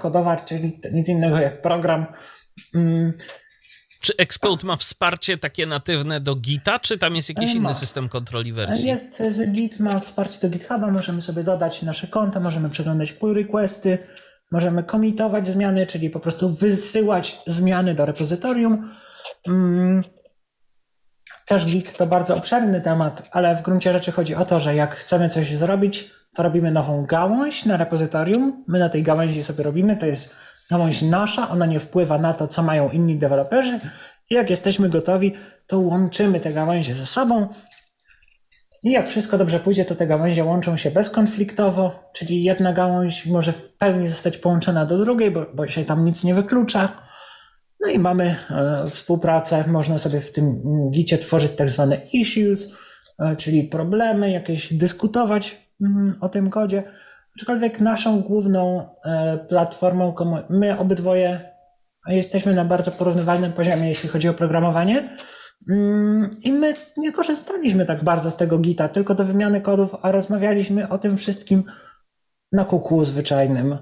kodowa, czyli nic innego jak program. Czy Xcode ma wsparcie takie natywne do Gita, czy tam jest jakiś inny system kontroli wersji? Git ma wsparcie do GitHuba, możemy sobie dodać nasze konta, możemy przeglądać pull requesty, możemy commitować zmiany, czyli po prostu wysyłać zmiany do repozytorium. Też Git to bardzo obszerny temat, ale w gruncie rzeczy chodzi o to, że jak chcemy coś zrobić, to robimy nową gałąź na repozytorium. My na tej gałęzi sobie robimy, to jest gałąź nasza, ona nie wpływa na to, co mają inni deweloperzy. I jak jesteśmy gotowi, to łączymy te gałęzie ze sobą. I jak wszystko dobrze pójdzie, to te gałęzie łączą się bezkonfliktowo, czyli jedna gałąź może w pełni zostać połączona do drugiej, bo się tam nic nie wyklucza. No i mamy współpracę, można sobie w tym Gicie tworzyć tak zwane issues, czyli problemy, jakieś dyskutować o tym kodzie. Aczkolwiek naszą główną platformą, my obydwoje jesteśmy na bardzo porównywalnym poziomie, jeśli chodzi o programowanie. I my nie korzystaliśmy tak bardzo z tego Gita, tylko do wymiany kodów, a rozmawialiśmy o tym wszystkim na kuku zwyczajnym.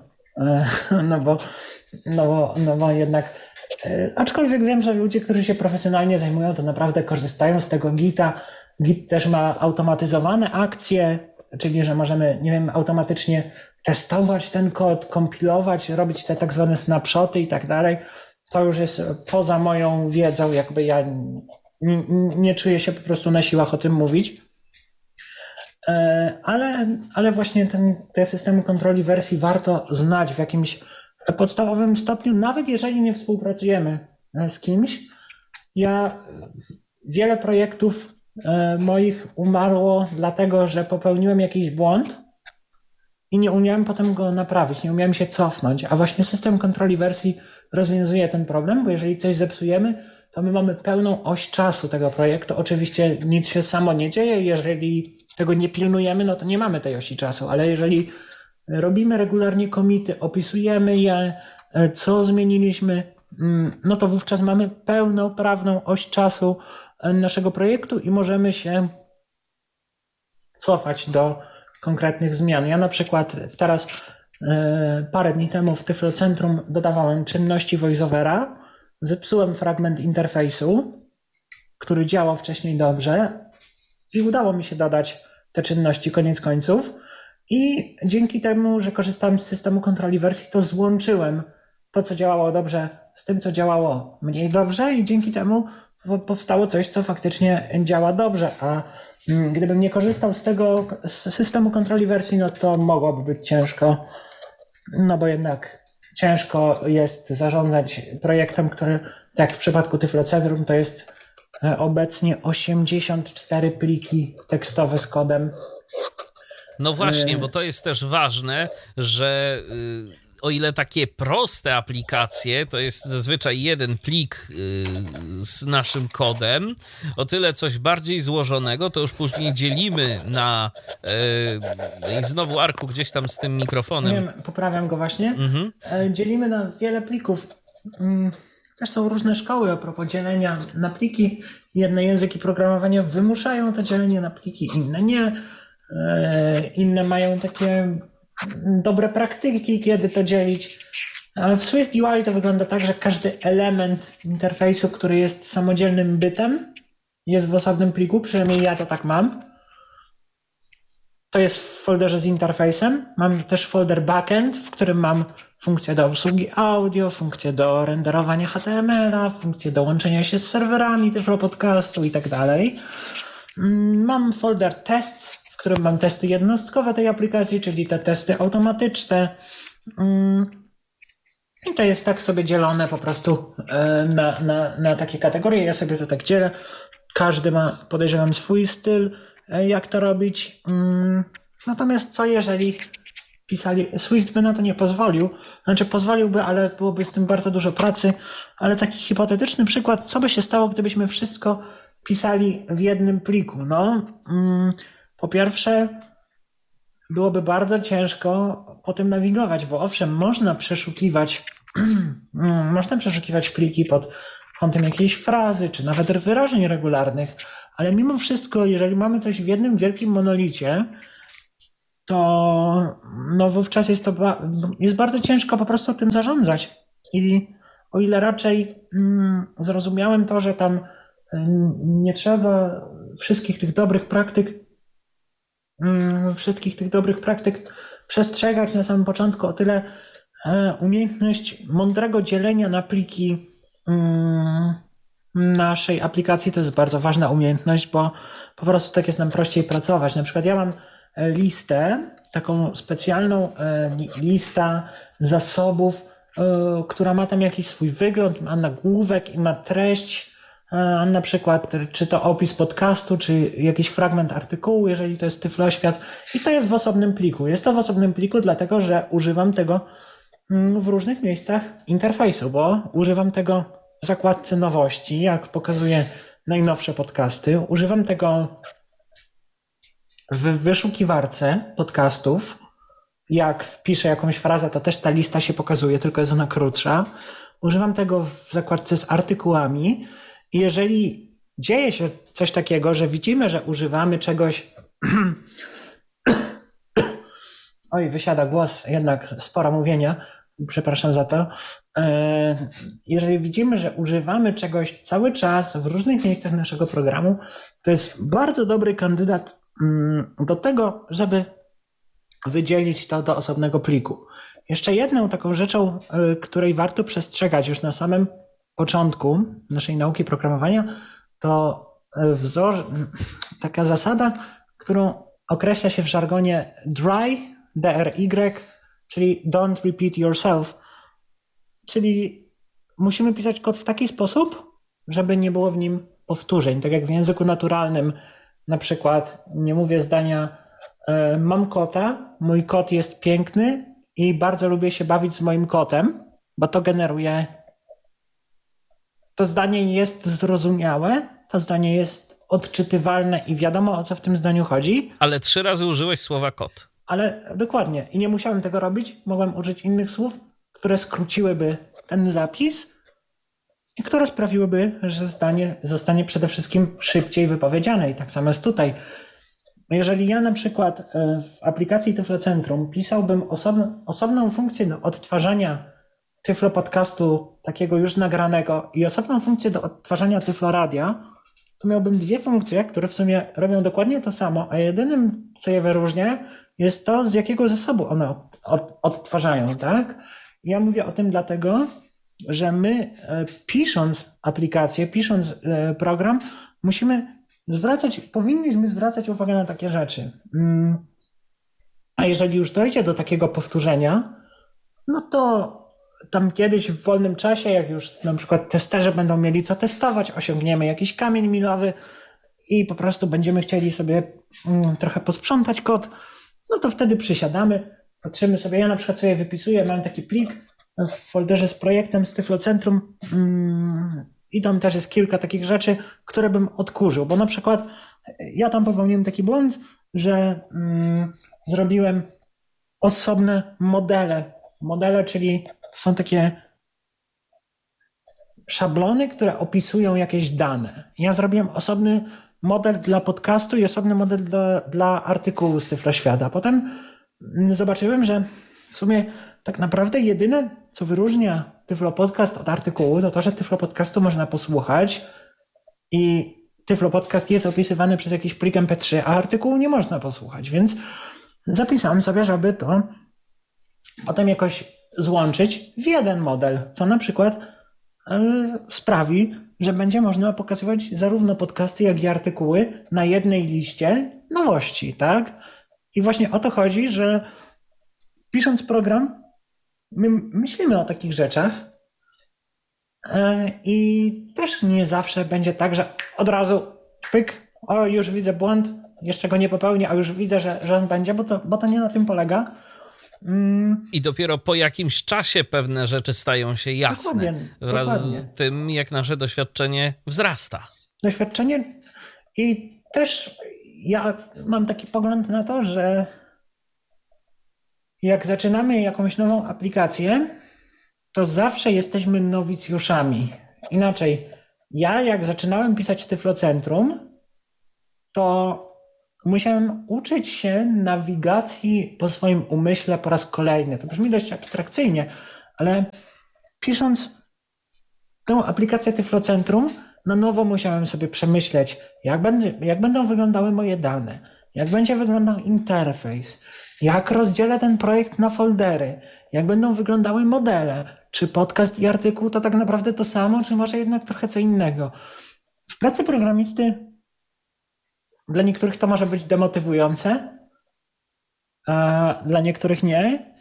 No bo jednak, aczkolwiek wiem, że ludzie, którzy się profesjonalnie zajmują, to naprawdę korzystają z tego Gita. Git też ma automatyzowane akcje, czyli że możemy, nie wiem, automatycznie testować ten kod, kompilować, robić te tak zwane snapshoty i tak dalej. To już jest poza moją wiedzą, jakby ja nie czuję się po prostu na siłach o tym mówić. Ale właśnie te systemy kontroli wersji warto znać w jakimś podstawowym stopniu, nawet jeżeli nie współpracujemy z kimś. Wiele projektów moich umarło dlatego, że popełniłem jakiś błąd i nie umiałem potem go naprawić, nie umiałem się cofnąć, a właśnie system kontroli wersji rozwiązuje ten problem, bo jeżeli coś zepsujemy, to my mamy pełną oś czasu tego projektu. Oczywiście nic się samo nie dzieje, jeżeli tego nie pilnujemy, no to nie mamy tej osi czasu, ale jeżeli robimy regularnie commity, opisujemy je, co zmieniliśmy, no to wówczas mamy pełnoprawną oś czasu naszego projektu i możemy się cofać do konkretnych zmian. Ja na przykład teraz parę dni temu w Tyflo Centrum dodawałem czynności voiceovera, zepsułem fragment interfejsu, który działał wcześniej dobrze i udało mi się dodać te czynności koniec końców i dzięki temu, że korzystałem z systemu kontroli wersji, to złączyłem to, co działało dobrze z tym, co działało mniej dobrze i dzięki temu powstało coś, co faktycznie działa dobrze, a gdybym nie korzystał z tego systemu kontroli wersji, no to mogłoby być ciężko, no bo jednak ciężko jest zarządzać projektem, który, tak w przypadku Tyflo Centrum, to jest obecnie 84 pliki tekstowe z kodem. No właśnie, bo to jest też ważne, że o ile takie proste aplikacje to jest zazwyczaj jeden plik z naszym kodem, o tyle coś bardziej złożonego to już później dzielimy na i znowu Arku gdzieś tam z tym mikrofonem. Wiem, poprawiam go właśnie. Dzielimy na wiele plików. Też są różne szkoły a propos dzielenia na pliki. Jedne języki programowania wymuszają to dzielenie na pliki, inne nie. Inne mają takie dobre praktyki, kiedy to dzielić. W Swift UI to wygląda tak, że każdy element interfejsu, który jest samodzielnym bytem, jest w osobnym pliku, przynajmniej ja to tak mam. To jest w folderze z interfejsem. Mam też folder backend, w którym mam funkcję do obsługi audio, funkcję do renderowania HTML-a, funkcję do łączenia się z serwerami Tyflo Podcastu i tak dalej. Mam folder tests, w którym mam testy jednostkowe tej aplikacji, czyli te testy automatyczne. I to jest tak sobie dzielone po prostu na takie kategorie. Ja sobie to tak dzielę. Każdy ma, podejrzewam, swój styl, jak to robić. Natomiast co jeżeli Swift by na to nie pozwolił? Znaczy pozwoliłby, ale byłoby z tym bardzo dużo pracy. Ale taki hipotetyczny przykład, co by się stało, gdybyśmy wszystko pisali w jednym pliku? No, po pierwsze, byłoby bardzo ciężko po tym nawigować, bo owszem, można przeszukiwać pliki pod kątem jakiejś frazy, czy nawet wyrażeń regularnych, ale mimo wszystko, jeżeli mamy coś w jednym wielkim monolicie, to no wówczas jest bardzo ciężko po prostu tym zarządzać. I o ile raczej zrozumiałem to, że tam nie trzeba wszystkich tych dobrych praktyk przestrzegać na samym początku, o tyle umiejętność mądrego dzielenia na pliki naszej aplikacji to jest bardzo ważna umiejętność, bo po prostu tak jest nam prościej pracować. Na przykład ja mam listę, taką specjalną listę zasobów, która ma tam jakiś swój wygląd, ma nagłówek i ma treść, na przykład czy to opis podcastu, czy jakiś fragment artykułu, jeżeli to jest Tyfloświat, i to jest w osobnym pliku. Jest to w osobnym pliku dlatego, że używam tego w różnych miejscach interfejsu, bo używam tego w zakładce nowości, jak pokazuję najnowsze podcasty. Używam tego w wyszukiwarce podcastów. Jak wpiszę jakąś frazę, to też ta lista się pokazuje, tylko jest ona krótsza. Używam tego w zakładce z artykułami. I jeżeli dzieje się coś takiego, że widzimy, że używamy czegoś... Oj, wysiada głos, jednak spora mówienia. Przepraszam za to. Jeżeli widzimy, że używamy czegoś cały czas w różnych miejscach naszego programu, to jest bardzo dobry kandydat do tego, żeby wydzielić to do osobnego pliku. Jeszcze jedną taką rzeczą, której warto przestrzegać już na samym początku naszej nauki programowania, to taka zasada, którą określa się w żargonie DRY, DRY, czyli don't repeat yourself. Czyli musimy pisać kod w taki sposób, żeby nie było w nim powtórzeń. Tak jak w języku naturalnym, na przykład nie mówię zdania mam kota, mój kot jest piękny i bardzo lubię się bawić z moim kotem, bo to generuje... To zdanie jest zrozumiałe, to zdanie jest odczytywalne i wiadomo, o co w tym zdaniu chodzi. Ale 3 razy użyłeś słowa kot. Ale dokładnie. I nie musiałem tego robić. Mogłem użyć innych słów, które skróciłyby ten zapis i które sprawiłyby, że zdanie zostanie przede wszystkim szybciej wypowiedziane. I tak samo jest tutaj. Jeżeli ja na przykład w aplikacji Tyflocentrum pisałbym osobną funkcję do odtwarzania Tyflo podcastu takiego już nagranego i osobną funkcję do odtwarzania Tyflo radia, to miałbym 2 funkcje, które w sumie robią dokładnie to samo, a jedynym, co je wyróżnia, jest to, z jakiego zasobu one odtwarzają, tak? Ja mówię o tym dlatego, że my pisząc aplikację, pisząc program, powinniśmy zwracać uwagę na takie rzeczy. A jeżeli już dojdzie do takiego powtórzenia, no to tam kiedyś w wolnym czasie, jak już na przykład testerzy będą mieli co testować, osiągniemy jakiś kamień milowy i po prostu będziemy chcieli sobie trochę posprzątać kod, no to wtedy przysiadamy, patrzymy sobie, ja na przykład sobie wypisuję, mam taki plik w folderze z projektem z Tyflocentrum i tam też jest kilka takich rzeczy, które bym odkurzył, bo na przykład ja tam popełniłem taki błąd, że zrobiłem osobne modele, czyli są takie szablony, które opisują jakieś dane. Ja zrobiłem osobny model dla podcastu i osobny model dla artykułu z Tyfloświata. Potem zobaczyłem, że w sumie tak naprawdę jedyne, co wyróżnia Tyflo Podcast od artykułu, to to, że Tyflo Podcastu można posłuchać i Tyflo Podcast jest opisywany przez jakiś plik MP3, a artykułu nie można posłuchać, więc zapisałem sobie, żeby to potem jakoś złączyć w jeden model, co na przykład sprawi, że będzie można pokazywać zarówno podcasty, jak i artykuły na jednej liście nowości, tak? I właśnie o to chodzi, że pisząc program, my myślimy o takich rzeczach i też nie zawsze będzie tak, że od razu pyk, o już widzę błąd, jeszcze go nie popełnię, a już widzę, że on będzie, bo to nie na tym polega. I dopiero po jakimś czasie pewne rzeczy stają się jasne. Wraz z tym, jak nasze doświadczenie wzrasta. Doświadczenie i też ja mam taki pogląd na to, że jak zaczynamy jakąś nową aplikację, to zawsze jesteśmy nowicjuszami. Inaczej, ja jak zaczynałem pisać Tyflocentrum, to musiałem uczyć się nawigacji po swoim umyśle po raz kolejny. To brzmi dość abstrakcyjnie, ale pisząc tę aplikację Tyflocentrum, na nowo musiałem sobie przemyśleć, jak będą wyglądały moje dane, jak będzie wyglądał interfejs, jak rozdzielę ten projekt na foldery, jak będą wyglądały modele, czy podcast i artykuł to tak naprawdę to samo, czy może jednak trochę co innego. W pracy programisty dla niektórych to może być demotywujące, a dla niektórych nie.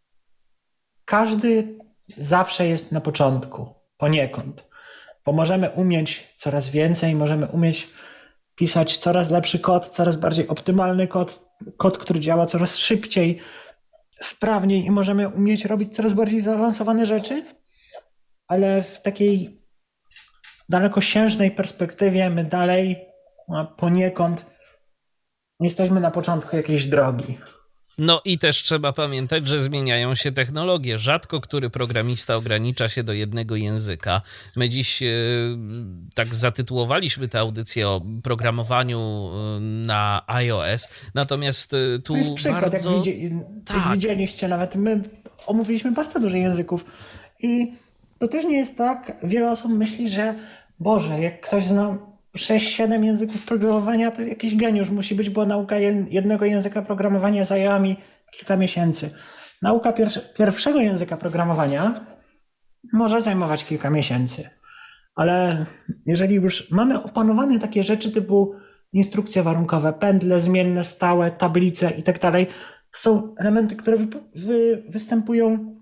Każdy zawsze jest na początku, poniekąd. Bo możemy umieć coraz więcej, możemy umieć pisać coraz lepszy kod, coraz bardziej optymalny kod, który działa coraz szybciej, sprawniej i możemy umieć robić coraz bardziej zaawansowane rzeczy, ale w takiej dalekosiężnej perspektywie my dalej poniekąd jesteśmy na początku jakiejś drogi. No i też trzeba pamiętać, że zmieniają się technologie. Rzadko który programista ogranicza się do jednego języka. My dziś tak zatytułowaliśmy tę audycję o programowaniu na iOS, natomiast tu to jest przykład, bardzo... jak widzieliście nawet, my omówiliśmy bardzo dużo języków i to też nie jest tak, wiele osób myśli, że Boże, jak ktoś zna 6-7 języków programowania, to jakiś geniusz musi być, bo nauka jednego języka programowania zajęła mi kilka miesięcy. Nauka pierwszego języka programowania może zajmować kilka miesięcy, ale jeżeli już mamy opanowane takie rzeczy typu instrukcje warunkowe, pętle zmienne, stałe, tablice i tak dalej, to są elementy, które występują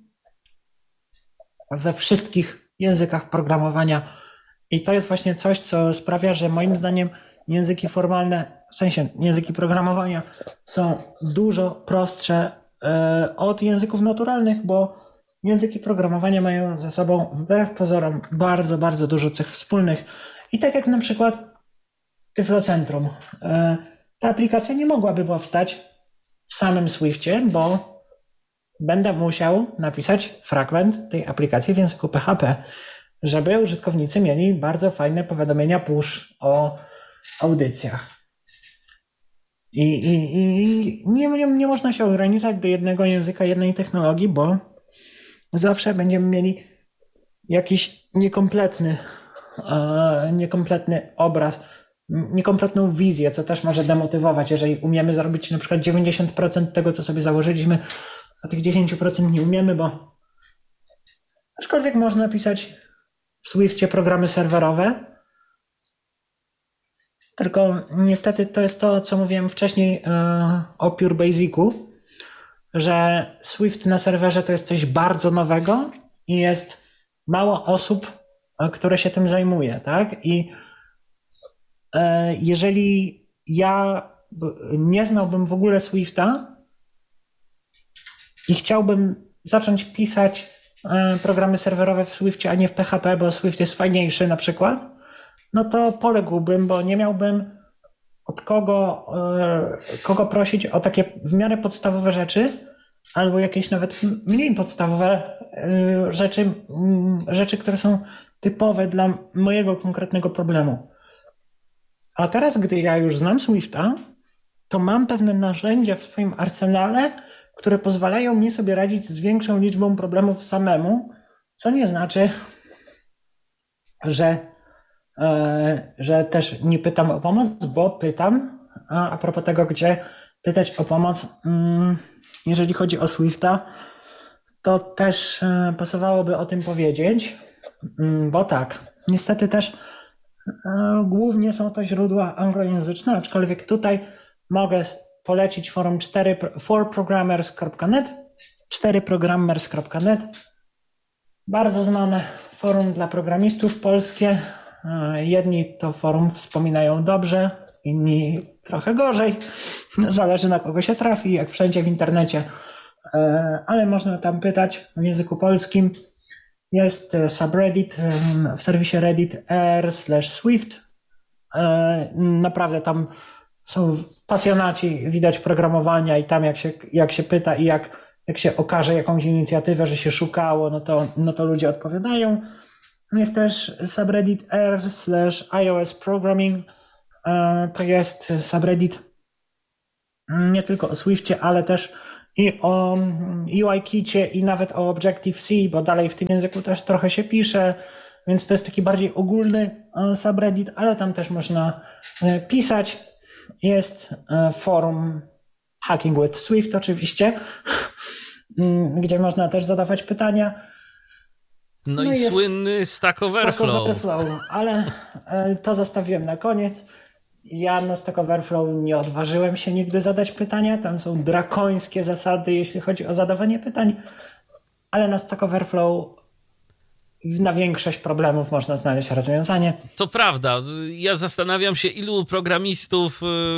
we wszystkich językach programowania. I to jest właśnie coś, co sprawia, że moim zdaniem języki formalne, w sensie języki programowania są dużo prostsze od języków naturalnych, bo języki programowania mają ze sobą wbrew pozorom bardzo, bardzo dużo cech wspólnych. I tak jak na przykład Tyflocentrum. Ta aplikacja nie mogłaby powstać w samym Swiftie, bo będę musiał napisać fragment tej aplikacji w języku PHP, żeby użytkownicy mieli bardzo fajne powiadomienia push o audycjach. I nie można się ograniczać do jednego języka, jednej technologii, bo zawsze będziemy mieli jakiś niekompletny obraz, niekompletną wizję, co też może demotywować, jeżeli umiemy zrobić na przykład 90% tego, co sobie założyliśmy, a tych 10% nie umiemy, bo aczkolwiek można pisać w Swiftie programy serwerowe, tylko niestety to jest to, co mówiłem wcześniej o Pure Basicu, że Swift na serwerze to jest coś bardzo nowego i jest mało osób, które się tym zajmuje, tak? I jeżeli ja nie znałbym w ogóle Swifta i chciałbym zacząć pisać programy serwerowe w Swiftie, a nie w PHP, bo Swift jest fajniejszy na przykład, no to poległbym, bo nie miałbym od kogo prosić o takie w miarę podstawowe rzeczy, albo jakieś nawet mniej podstawowe rzeczy, które są typowe dla mojego konkretnego problemu. A teraz, gdy ja już znam Swifta, to mam pewne narzędzia w swoim arsenale, które pozwalają mi sobie radzić z większą liczbą problemów samemu, co nie znaczy, że też nie pytam o pomoc, bo pytam. A propos tego, gdzie pytać o pomoc, jeżeli chodzi o Swifta, to też pasowałoby o tym powiedzieć, bo tak, niestety też głównie są to źródła anglojęzyczne, aczkolwiek tutaj mogę polecić forum 4programmers.net, 4programmers.net, bardzo znane forum dla programistów polskie. Jedni to forum wspominają dobrze, inni trochę gorzej. Zależy, na kogo się trafi, jak wszędzie w internecie. Ale można tam pytać w języku polskim. Jest subreddit w serwisie Reddit r/Swift. Naprawdę tam są pasjonaci, widać programowania i tam jak się pyta i jak się okaże jakąś inicjatywę, że się szukało, no to ludzie odpowiadają. Jest też subreddit r/iOS programming. To jest subreddit nie tylko o Swiftie, ale też i o UIKicie i nawet o Objective-C, bo dalej w tym języku też trochę się pisze, więc to jest taki bardziej ogólny subreddit, ale tam też można pisać. Jest forum Hacking with Swift oczywiście, gdzie można też zadawać pytania. No i słynny Stack Overflow. Ale to zostawiłem na koniec. Ja na Stack Overflow nie odważyłem się nigdy zadać pytania. Tam są drakońskie zasady, jeśli chodzi o zadawanie pytań, ale na Stack Overflow na większość problemów można znaleźć rozwiązanie. To prawda. Ja zastanawiam się, ilu programistów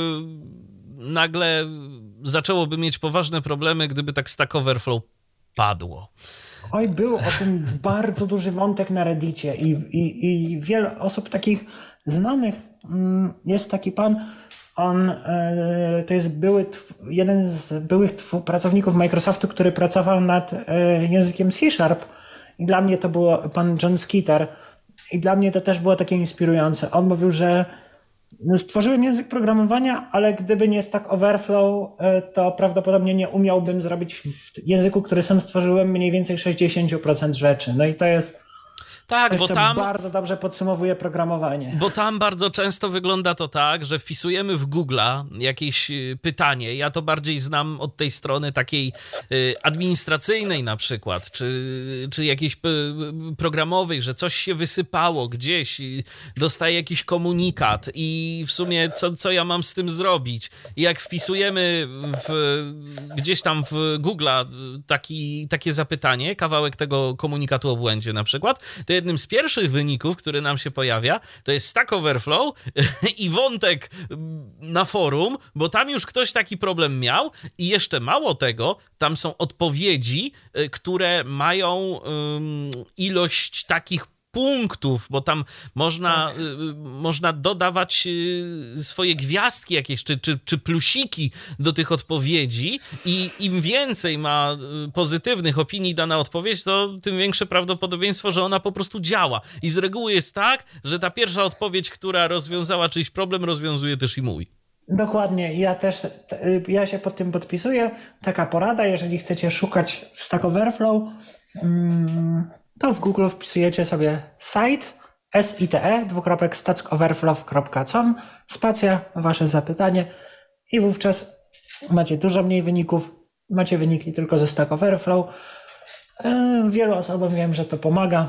nagle zaczęłoby mieć poważne problemy, gdyby tak Stack Overflow padło. Oj, był o tym bardzo duży wątek na Reddicie i wiele osób takich znanych. Jest taki pan, on to jest jeden z byłych pracowników Microsoftu, który pracował nad językiem C#. I dla mnie to był pan John Skeeter. I dla mnie to też było takie inspirujące. On mówił, że stworzyłem język programowania, ale gdyby nie Stack Overflow, to prawdopodobnie nie umiałbym zrobić w języku, który sam stworzyłem, mniej więcej 60% rzeczy. No i to jest tak, coś, bo co tam bardzo dobrze podsumowuje programowanie. Bo tam bardzo często wygląda to tak, że wpisujemy w Google'a jakieś pytanie. Ja to bardziej znam od tej strony takiej administracyjnej na przykład, czy jakiejś programowej, że coś się wysypało gdzieś, dostaję jakiś komunikat i w sumie co ja mam z tym zrobić? I jak wpisujemy gdzieś tam w Google'a takie zapytanie, kawałek tego komunikatu o błędzie na przykład, to jednym z pierwszych wyników, który nam się pojawia, to jest Stack Overflow i wątek na forum, bo tam już ktoś taki problem miał i jeszcze mało tego, tam są odpowiedzi, które mają ilość takich punktów, bo tam można dodawać swoje gwiazdki jakieś, czy plusiki do tych odpowiedzi i im więcej ma pozytywnych opinii dana odpowiedź, to tym większe prawdopodobieństwo, że ona po prostu działa. I z reguły jest tak, że ta pierwsza odpowiedź, która rozwiązała czyjś problem, rozwiązuje też i mój. Dokładnie, ja się pod tym podpisuję. Taka porada, jeżeli chcecie szukać Stack Overflow, to w Google wpisujecie sobie site site:/stackoverflow.com, spacja, wasze zapytanie i wówczas macie dużo mniej wyników, macie wyniki tylko ze Stack Overflow. Wielu osobom wiem, że to pomaga,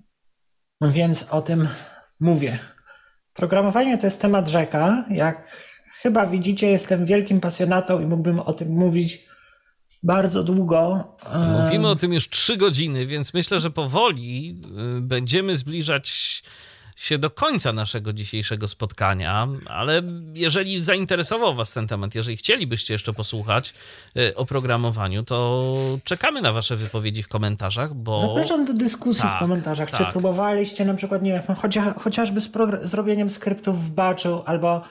więc o tym mówię. Programowanie to jest temat rzeka. Jak chyba widzicie, jestem wielkim pasjonatą i mógłbym o tym mówić bardzo długo. Mówimy o tym już 3 godziny, więc myślę, że powoli będziemy zbliżać się do końca naszego dzisiejszego spotkania, ale jeżeli zainteresował was ten temat, jeżeli chcielibyście jeszcze posłuchać o programowaniu, to czekamy na wasze wypowiedzi w komentarzach, bo... Zapraszam do dyskusji w komentarzach. Tak. Czy próbowaliście na przykład, nie wiem, chociażby z zrobieniem skryptów w batchu, albo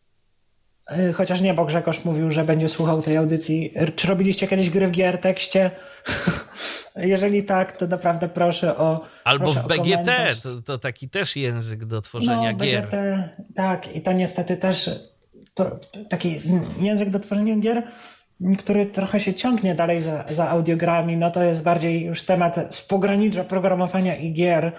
chociaż nie, bo Grzegorz mówił, że będzie słuchał tej audycji. Czy robiliście kiedyś gry w GR-tekście? Jeżeli tak, to naprawdę proszę o albo proszę w BGT, to taki też język do tworzenia gier. BGT, tak, i to niestety też taki język do tworzenia gier, który trochę się ciągnie dalej za audiogrami, no to jest bardziej już temat z pogranicza programowania i gier.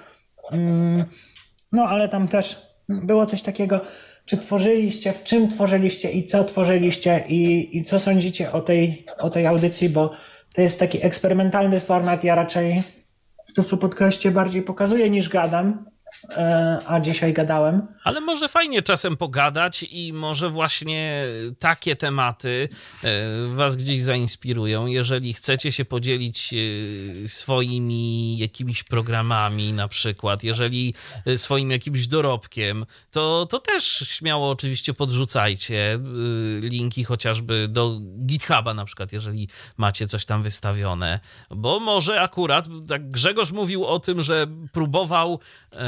No ale tam też było coś takiego. Czy tworzyliście, w czym tworzyliście i co tworzyliście i co sądzicie o tej audycji, bo to jest taki eksperymentalny format, ja raczej w Tyflo Podcaście bardziej pokazuję niż gadam, a dzisiaj gadałem. Ale może fajnie czasem pogadać i może właśnie takie tematy was gdzieś zainspirują. Jeżeli chcecie się podzielić swoimi jakimiś programami na przykład, jeżeli swoim jakimś dorobkiem, to też śmiało oczywiście podrzucajcie linki chociażby do GitHuba na przykład, jeżeli macie coś tam wystawione. Bo może akurat, tak Grzegorz mówił o tym, że próbował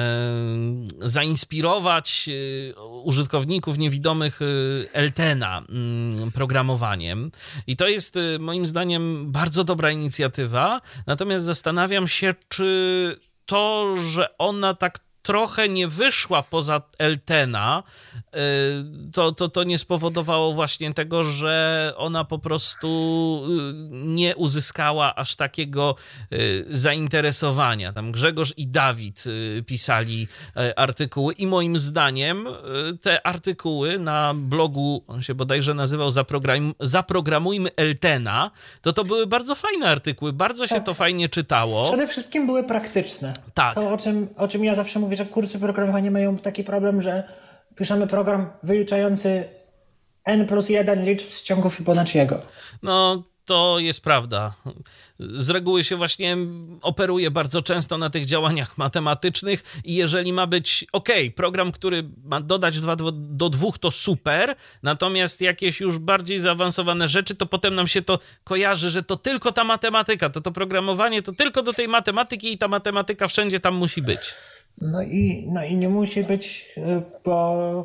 zainspirować użytkowników niewidomych Eltena programowaniem. I to jest moim zdaniem bardzo dobra inicjatywa. Natomiast zastanawiam się, czy to, że ona tak trochę nie wyszła poza Eltena, to nie spowodowało właśnie tego, że ona po prostu nie uzyskała aż takiego zainteresowania. Tam Grzegorz i Dawid pisali artykuły i moim zdaniem te artykuły na blogu, on się bodajże nazywał Zaprogramujmy Eltena, to były bardzo fajne artykuły, bardzo się to fajnie czytało. Przede wszystkim były praktyczne. Tak. To, o czym ja zawsze mówię, że kursy programowania mają taki problem, że piszemy program wyliczający n+1 liczb z ciągu Fibonacciego. No, to jest prawda. Z reguły się właśnie operuje bardzo często na tych działaniach matematycznych i jeżeli ma być program, który ma dodać 2 do 2, to super, natomiast jakieś już bardziej zaawansowane rzeczy, to potem nam się to kojarzy, że to tylko ta matematyka, to programowanie to tylko do tej matematyki i ta matematyka wszędzie tam musi być. No i nie musi być, bo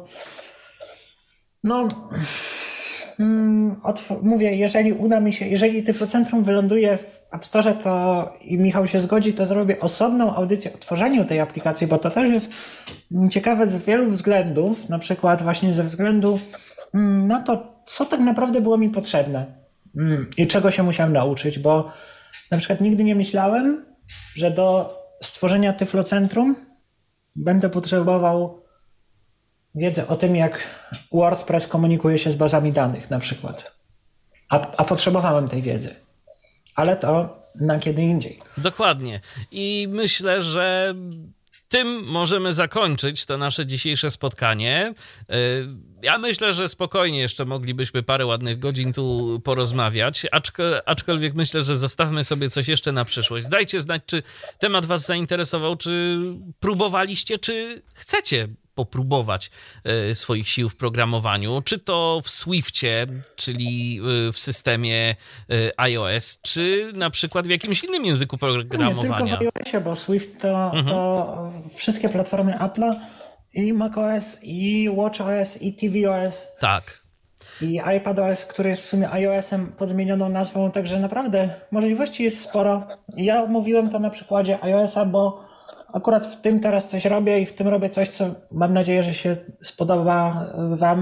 mówię, jeżeli uda mi się, jeżeli Tyflocentrum wyląduje w App Store, to i Michał się zgodzi, to zrobię osobną audycję o tworzeniu tej aplikacji, bo to też jest ciekawe z wielu względów, na przykład właśnie ze względu na to, co tak naprawdę było mi potrzebne i czego się musiałem nauczyć, bo na przykład nigdy nie myślałem, że do stworzenia Tyflocentrum będę potrzebował wiedzy o tym, jak WordPress komunikuje się z bazami danych na przykład. A potrzebowałem tej wiedzy. Ale to na kiedy indziej. Dokładnie. I myślę, że tym możemy zakończyć to nasze dzisiejsze spotkanie. Ja myślę, że spokojnie jeszcze moglibyśmy parę ładnych godzin tu porozmawiać, aczkolwiek myślę, że zostawmy sobie coś jeszcze na przyszłość. Dajcie znać, czy temat was zainteresował, czy próbowaliście, czy chcecie popróbować swoich sił w programowaniu, czy to w Swiftie, czyli w systemie iOS, czy na przykład w jakimś innym języku programowania. Nie, tylko w iOSie, bo Swift to wszystkie platformy Apple'a, i macOS, i watchOS, i tvOS. Tak. I iPadOS, który jest w sumie iOS-em pod zmienioną nazwą, także naprawdę możliwości jest sporo. Ja mówiłem to na przykładzie iOS-a, bo akurat w tym teraz coś robię i w tym robię coś, co mam nadzieję, że się spodoba wam,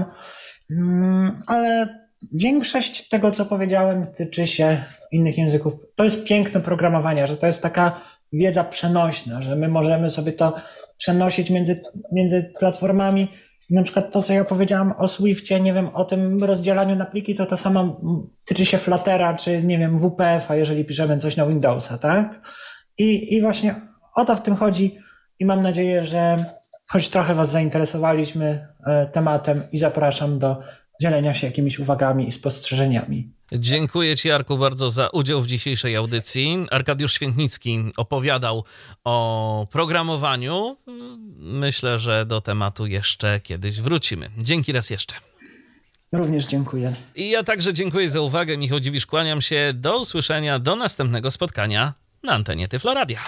ale większość tego, co powiedziałem, tyczy się innych języków. To jest piękne programowanie, że to jest taka wiedza przenośna, że my możemy sobie to przenosić między platformami. Na przykład to, co ja powiedziałam o Swiftie, nie wiem, o tym rozdzielaniu na pliki, to samo tyczy się Fluttera, czy nie wiem, WPF-a, jeżeli piszemy coś na Windowsa, tak? I właśnie o to w tym chodzi i mam nadzieję, że choć trochę was zainteresowaliśmy tematem i zapraszam do dzielenia się jakimiś uwagami i spostrzeżeniami. Dziękuję ci, Arku, bardzo za udział w dzisiejszej audycji. Arkadiusz Świętnicki opowiadał o programowaniu. Myślę, że do tematu jeszcze kiedyś wrócimy. Dzięki raz jeszcze. Również dziękuję. I ja także dziękuję za uwagę. Michał Dziwisz, kłaniam się. Do usłyszenia, do następnego spotkania na antenie Tyflo Radia.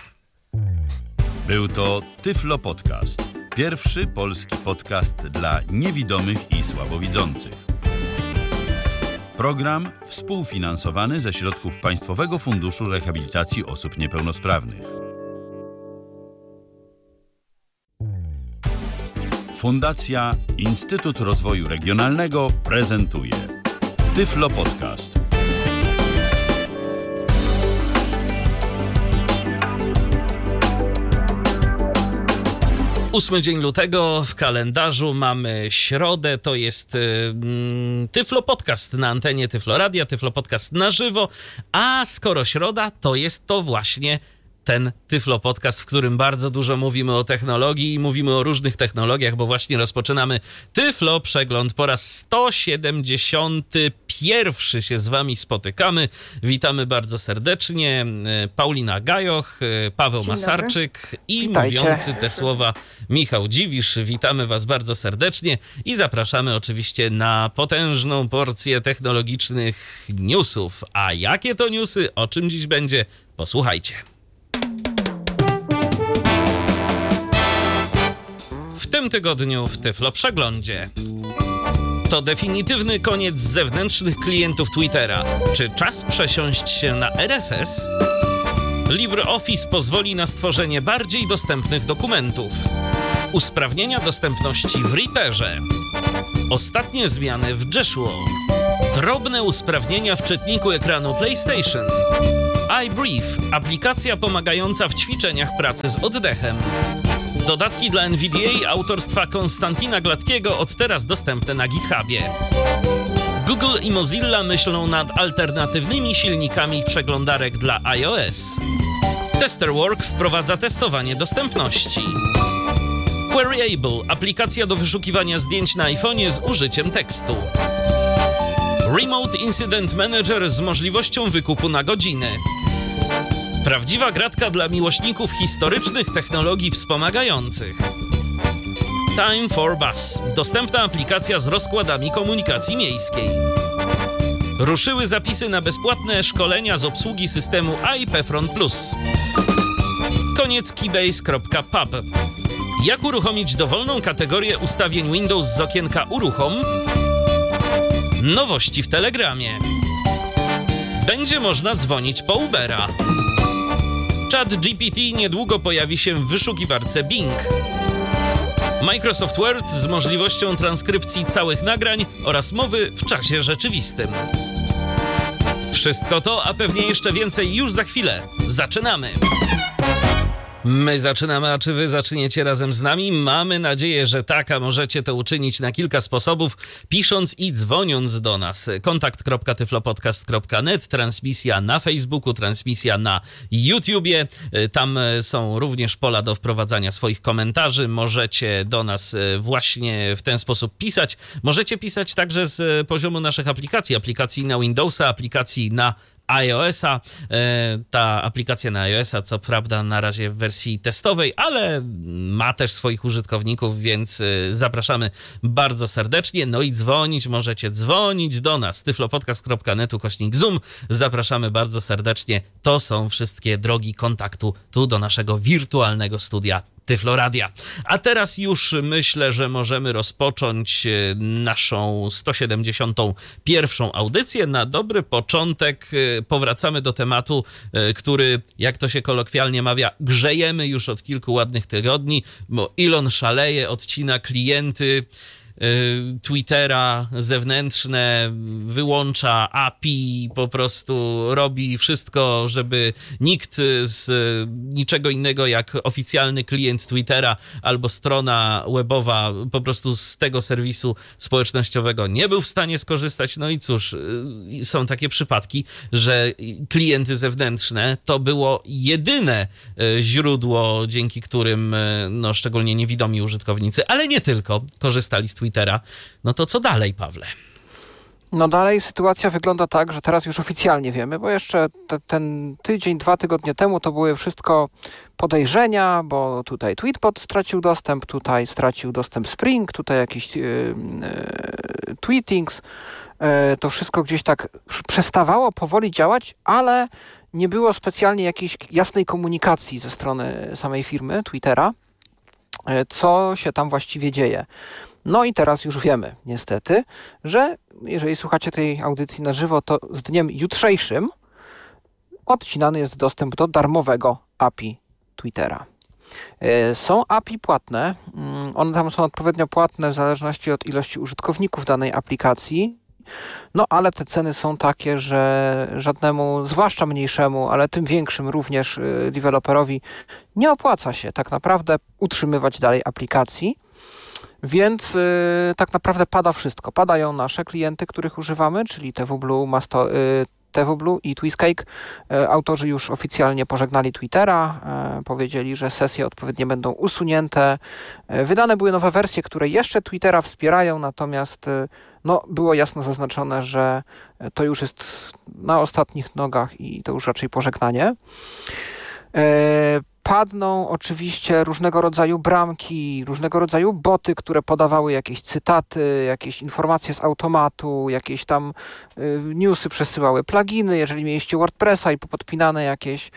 Był to Tyflo Podcast. Pierwszy polski podcast dla niewidomych i słabowidzących. Program współfinansowany ze środków Państwowego Funduszu Rehabilitacji Osób Niepełnosprawnych. Fundacja Instytut Rozwoju Regionalnego prezentuje Tyflo Podcast. 8 dzień lutego w kalendarzu mamy środę, to jest Tyflo Podcast na antenie Tyflo Radia, Tyflo Podcast na żywo, a skoro środa, to jest to właśnie ten Tyflo Podcast, w którym bardzo dużo mówimy o technologii i mówimy o różnych technologiach, bo właśnie rozpoczynamy Tyflo Przegląd. Po raz 171 się z wami spotykamy. Witamy bardzo serdecznie. Paulina Gajoch, Paweł Masarczyk i Witajcie. Mówiący te słowa Michał Dziwisz. Witamy was bardzo serdecznie i zapraszamy oczywiście na potężną porcję technologicznych newsów. A jakie to newsy? O czym dziś będzie? Posłuchajcie. W tym tygodniu w Tyflo Przeglądzie. To definitywny koniec zewnętrznych klientów Twittera. Czy czas przesiąść się na RSS? LibreOffice pozwoli na stworzenie bardziej dostępnych dokumentów. Usprawnienia dostępności w Reaperze. Ostatnie zmiany w Jeshuo. Drobne usprawnienia w czytniku ekranu PlayStation. iBrief, aplikacja pomagająca w ćwiczeniach pracy z oddechem. Dodatki dla NVDA autorstwa Konstantina Gladkiego od teraz dostępne na GitHubie. Google i Mozilla myślą nad alternatywnymi silnikami przeglądarek dla iOS. TesterWork wprowadza testowanie dostępności. Queryable, aplikacja do wyszukiwania zdjęć na iPhone'ie z użyciem tekstu. Remote Incident Manager z możliwością wykupu na godziny. Prawdziwa gratka dla miłośników historycznych technologii wspomagających. Time for Bus, dostępna aplikacja z rozkładami komunikacji miejskiej. Ruszyły zapisy na bezpłatne szkolenia z obsługi systemu AIP-Front Plus. Koniec keybase.pub. Jak uruchomić dowolną kategorię ustawień Windows z okienka Uruchom? Nowości w Telegramie. Będzie można dzwonić po Ubera. ChatGPT niedługo pojawi się w wyszukiwarce Bing. Microsoft Word z możliwością transkrypcji całych nagrań oraz mowy w czasie rzeczywistym. Wszystko to, a pewnie jeszcze więcej już za chwilę. Zaczynamy! My zaczynamy, a czy wy zaczniecie razem z nami? Mamy nadzieję, że tak, a możecie to uczynić na kilka sposobów, pisząc i dzwoniąc do nas. kontakt.tyflopodcast.net, transmisja na Facebooku, transmisja na YouTubie. Tam są również pola do wprowadzania swoich komentarzy. Możecie do nas właśnie w ten sposób pisać. Możecie pisać także z poziomu naszych aplikacji na Windowsa, aplikacji na iOS-a. Ta aplikacja na iOS-a co prawda na razie w wersji testowej, ale ma też swoich użytkowników, więc zapraszamy bardzo serdecznie. No i możecie dzwonić do nas. tyflopodcast.net/Zoom. Zapraszamy bardzo serdecznie. To są wszystkie drogi kontaktu tu do naszego wirtualnego studia Tyfloradia. A teraz już myślę, że możemy rozpocząć naszą 171. audycję. Na dobry początek powracamy do tematu, który, jak to się kolokwialnie mawia, grzejemy już od kilku ładnych tygodni, bo Elon szaleje, odcina klienty Twittera zewnętrzne, wyłącza API, po prostu robi wszystko, żeby nikt z niczego innego jak oficjalny klient Twittera albo strona webowa po prostu z tego serwisu społecznościowego nie był w stanie skorzystać. No i cóż, są takie przypadki, że klienty zewnętrzne to było jedyne źródło, dzięki którym no, szczególnie niewidomi użytkownicy, ale nie tylko, korzystali z Twittera. No to co dalej, Pawle? No dalej sytuacja wygląda tak, że teraz już oficjalnie wiemy, bo jeszcze ten tydzień, 2 tygodnie temu to były wszystko podejrzenia, bo tutaj Tweetbot stracił dostęp, tutaj stracił dostęp Spring, tutaj jakiś Tweetings. To wszystko gdzieś tak przestawało powoli działać, ale nie było specjalnie jakiejś jasnej komunikacji ze strony samej firmy Twittera, co się tam właściwie dzieje. No i teraz już wiemy, niestety, że jeżeli słuchacie tej audycji na żywo, to z dniem jutrzejszym odcinany jest dostęp do darmowego API Twittera. Są API płatne, one tam są odpowiednio płatne w zależności od ilości użytkowników danej aplikacji, no ale te ceny są takie, że żadnemu, zwłaszcza mniejszemu, ale tym większym również deweloperowi nie opłaca się tak naprawdę utrzymywać dalej aplikacji. Więc tak naprawdę pada wszystko. Padają nasze klienty, których używamy, czyli TWBlue i Twistcake. Autorzy już oficjalnie pożegnali Twittera, powiedzieli, że sesje odpowiednie będą usunięte. Wydane były nowe wersje, które jeszcze Twittera wspierają, natomiast no, było jasno zaznaczone, że to już jest na ostatnich nogach i to już raczej pożegnanie. Padną oczywiście różnego rodzaju bramki, różnego rodzaju boty, które podawały jakieś cytaty, jakieś informacje z automatu, jakieś tam newsy przesyłały pluginy, jeżeli mieliście WordPressa i popodpinane jakieś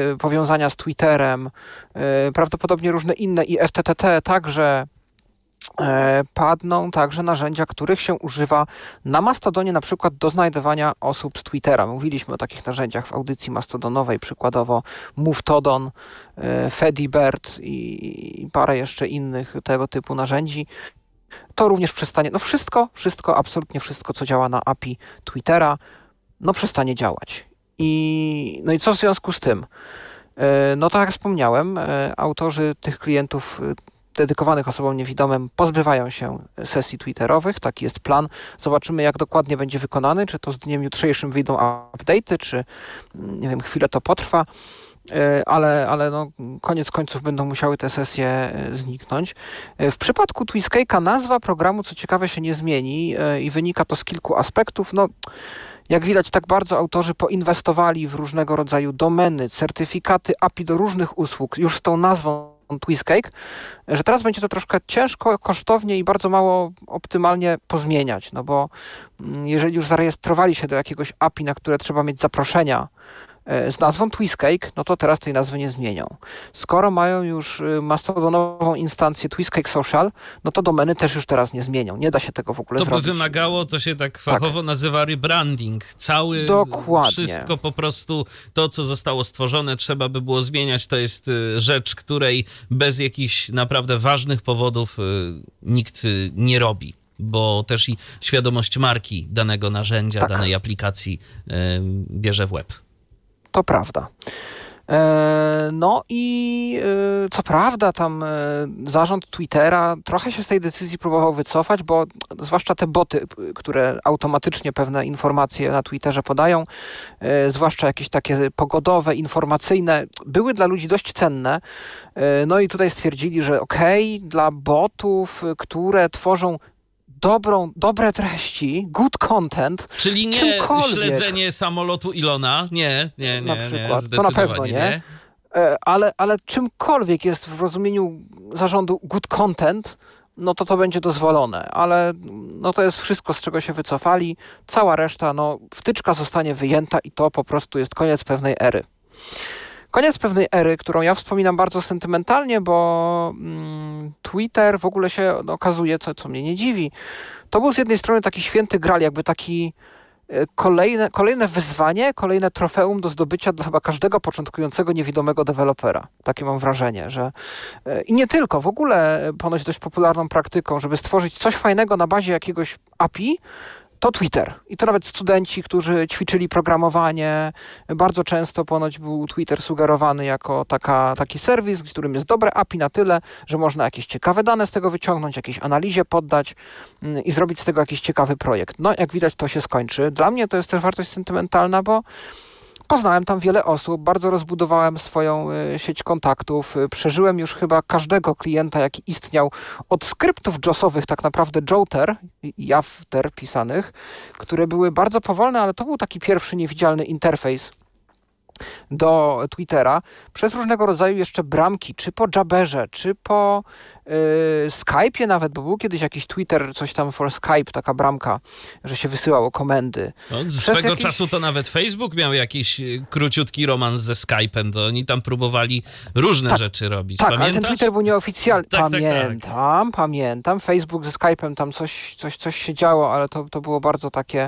powiązania z Twitterem, prawdopodobnie różne inne i FTTT także. padną także narzędzia, których się używa na Mastodonie, na przykład do znajdowania osób z Twittera. Mówiliśmy o takich narzędziach w audycji mastodonowej, przykładowo Movetodon, Fediverse i parę jeszcze innych tego typu narzędzi. To również przestanie, wszystko, absolutnie wszystko, co działa na API Twittera, przestanie działać. I co w związku z tym? Tak jak wspomniałem, autorzy tych klientów dedykowanych osobom niewidomym pozbywają się sesji twitterowych. Taki jest plan. Zobaczymy, jak dokładnie będzie wykonany. Czy to z dniem jutrzejszym wyjdą update'y, czy chwilę to potrwa. Ale koniec końców będą musiały te sesje zniknąć. W przypadku Twiskake'a nazwa programu, co ciekawe, się nie zmieni i wynika to z kilku aspektów. Jak widać, tak bardzo autorzy poinwestowali w różnego rodzaju domeny, certyfikaty API do różnych usług już z tą nazwą Twiskake, że teraz będzie to troszkę ciężko, kosztownie i bardzo mało optymalnie pozmieniać, bo jeżeli już zarejestrowali się do jakiegoś API, na które trzeba mieć zaproszenia z nazwą Twiskake, to teraz tej nazwy nie zmienią. Skoro mają już mastodonową instancję Twiskake Social, to domeny też już teraz nie zmienią. Nie da się tego w ogóle zrobić. To by wymagało, to się tak fachowo nazywa rebranding. Dokładnie. Wszystko po prostu, to co zostało stworzone, trzeba by było zmieniać. To jest rzecz, której bez jakichś naprawdę ważnych powodów nikt nie robi. Bo też i świadomość marki danego narzędzia, danej aplikacji bierze w łeb. To prawda. Co prawda tam zarząd Twittera trochę się z tej decyzji próbował wycofać, bo zwłaszcza te boty, które automatycznie pewne informacje na Twitterze podają, zwłaszcza jakieś takie pogodowe, informacyjne, były dla ludzi dość cenne. I tutaj stwierdzili, że dla botów, które tworzą dobre treści, good content. Czyli nie śledzenie samolotu Ilona, nie, na przykład. zdecydowanie to na pewno nie. Ale czymkolwiek jest w rozumieniu zarządu good content, to będzie dozwolone. Ale to jest wszystko, z czego się wycofali. Cała reszta, wtyczka zostanie wyjęta i to po prostu jest koniec pewnej ery. Koniec pewnej ery, którą ja wspominam bardzo sentymentalnie, bo Twitter w ogóle się okazuje, co mnie nie dziwi, to był z jednej strony taki święty gral, jakby taki kolejne wyzwanie, kolejne trofeum do zdobycia dla chyba każdego początkującego niewidomego dewelopera. Takie mam wrażenie, że i nie tylko, w ogóle ponoć dość popularną praktyką, żeby stworzyć coś fajnego na bazie jakiegoś API, to Twitter. I to nawet studenci, którzy ćwiczyli programowanie, bardzo często ponoć był Twitter sugerowany jako taki serwis, w którym jest dobre API na tyle, że można jakieś ciekawe dane z tego wyciągnąć, jakiejś analizie poddać i zrobić z tego jakiś ciekawy projekt. Jak widać, to się skończy. Dla mnie to jest też wartość sentymentalna, bo poznałem tam wiele osób, bardzo rozbudowałem swoją sieć kontaktów, przeżyłem już chyba każdego klienta, jaki istniał, od skryptów JOS-owych, tak naprawdę Joter i Jawter pisanych, które były bardzo powolne, ale to był taki pierwszy niewidzialny interfejs do Twittera, przez różnego rodzaju jeszcze bramki, czy po Jabberze, czy po Skype'ie nawet, bo był kiedyś jakiś Twitter, coś tam for Skype, taka bramka, że się wysyłało komendy. Swego czasu to nawet Facebook miał jakiś króciutki romans ze Skype'em, to oni tam próbowali różne rzeczy robić. Tak, ale ten Twitter był nieoficjalny. Pamiętam. Facebook ze Skype'em tam coś się działo, ale to było bardzo takie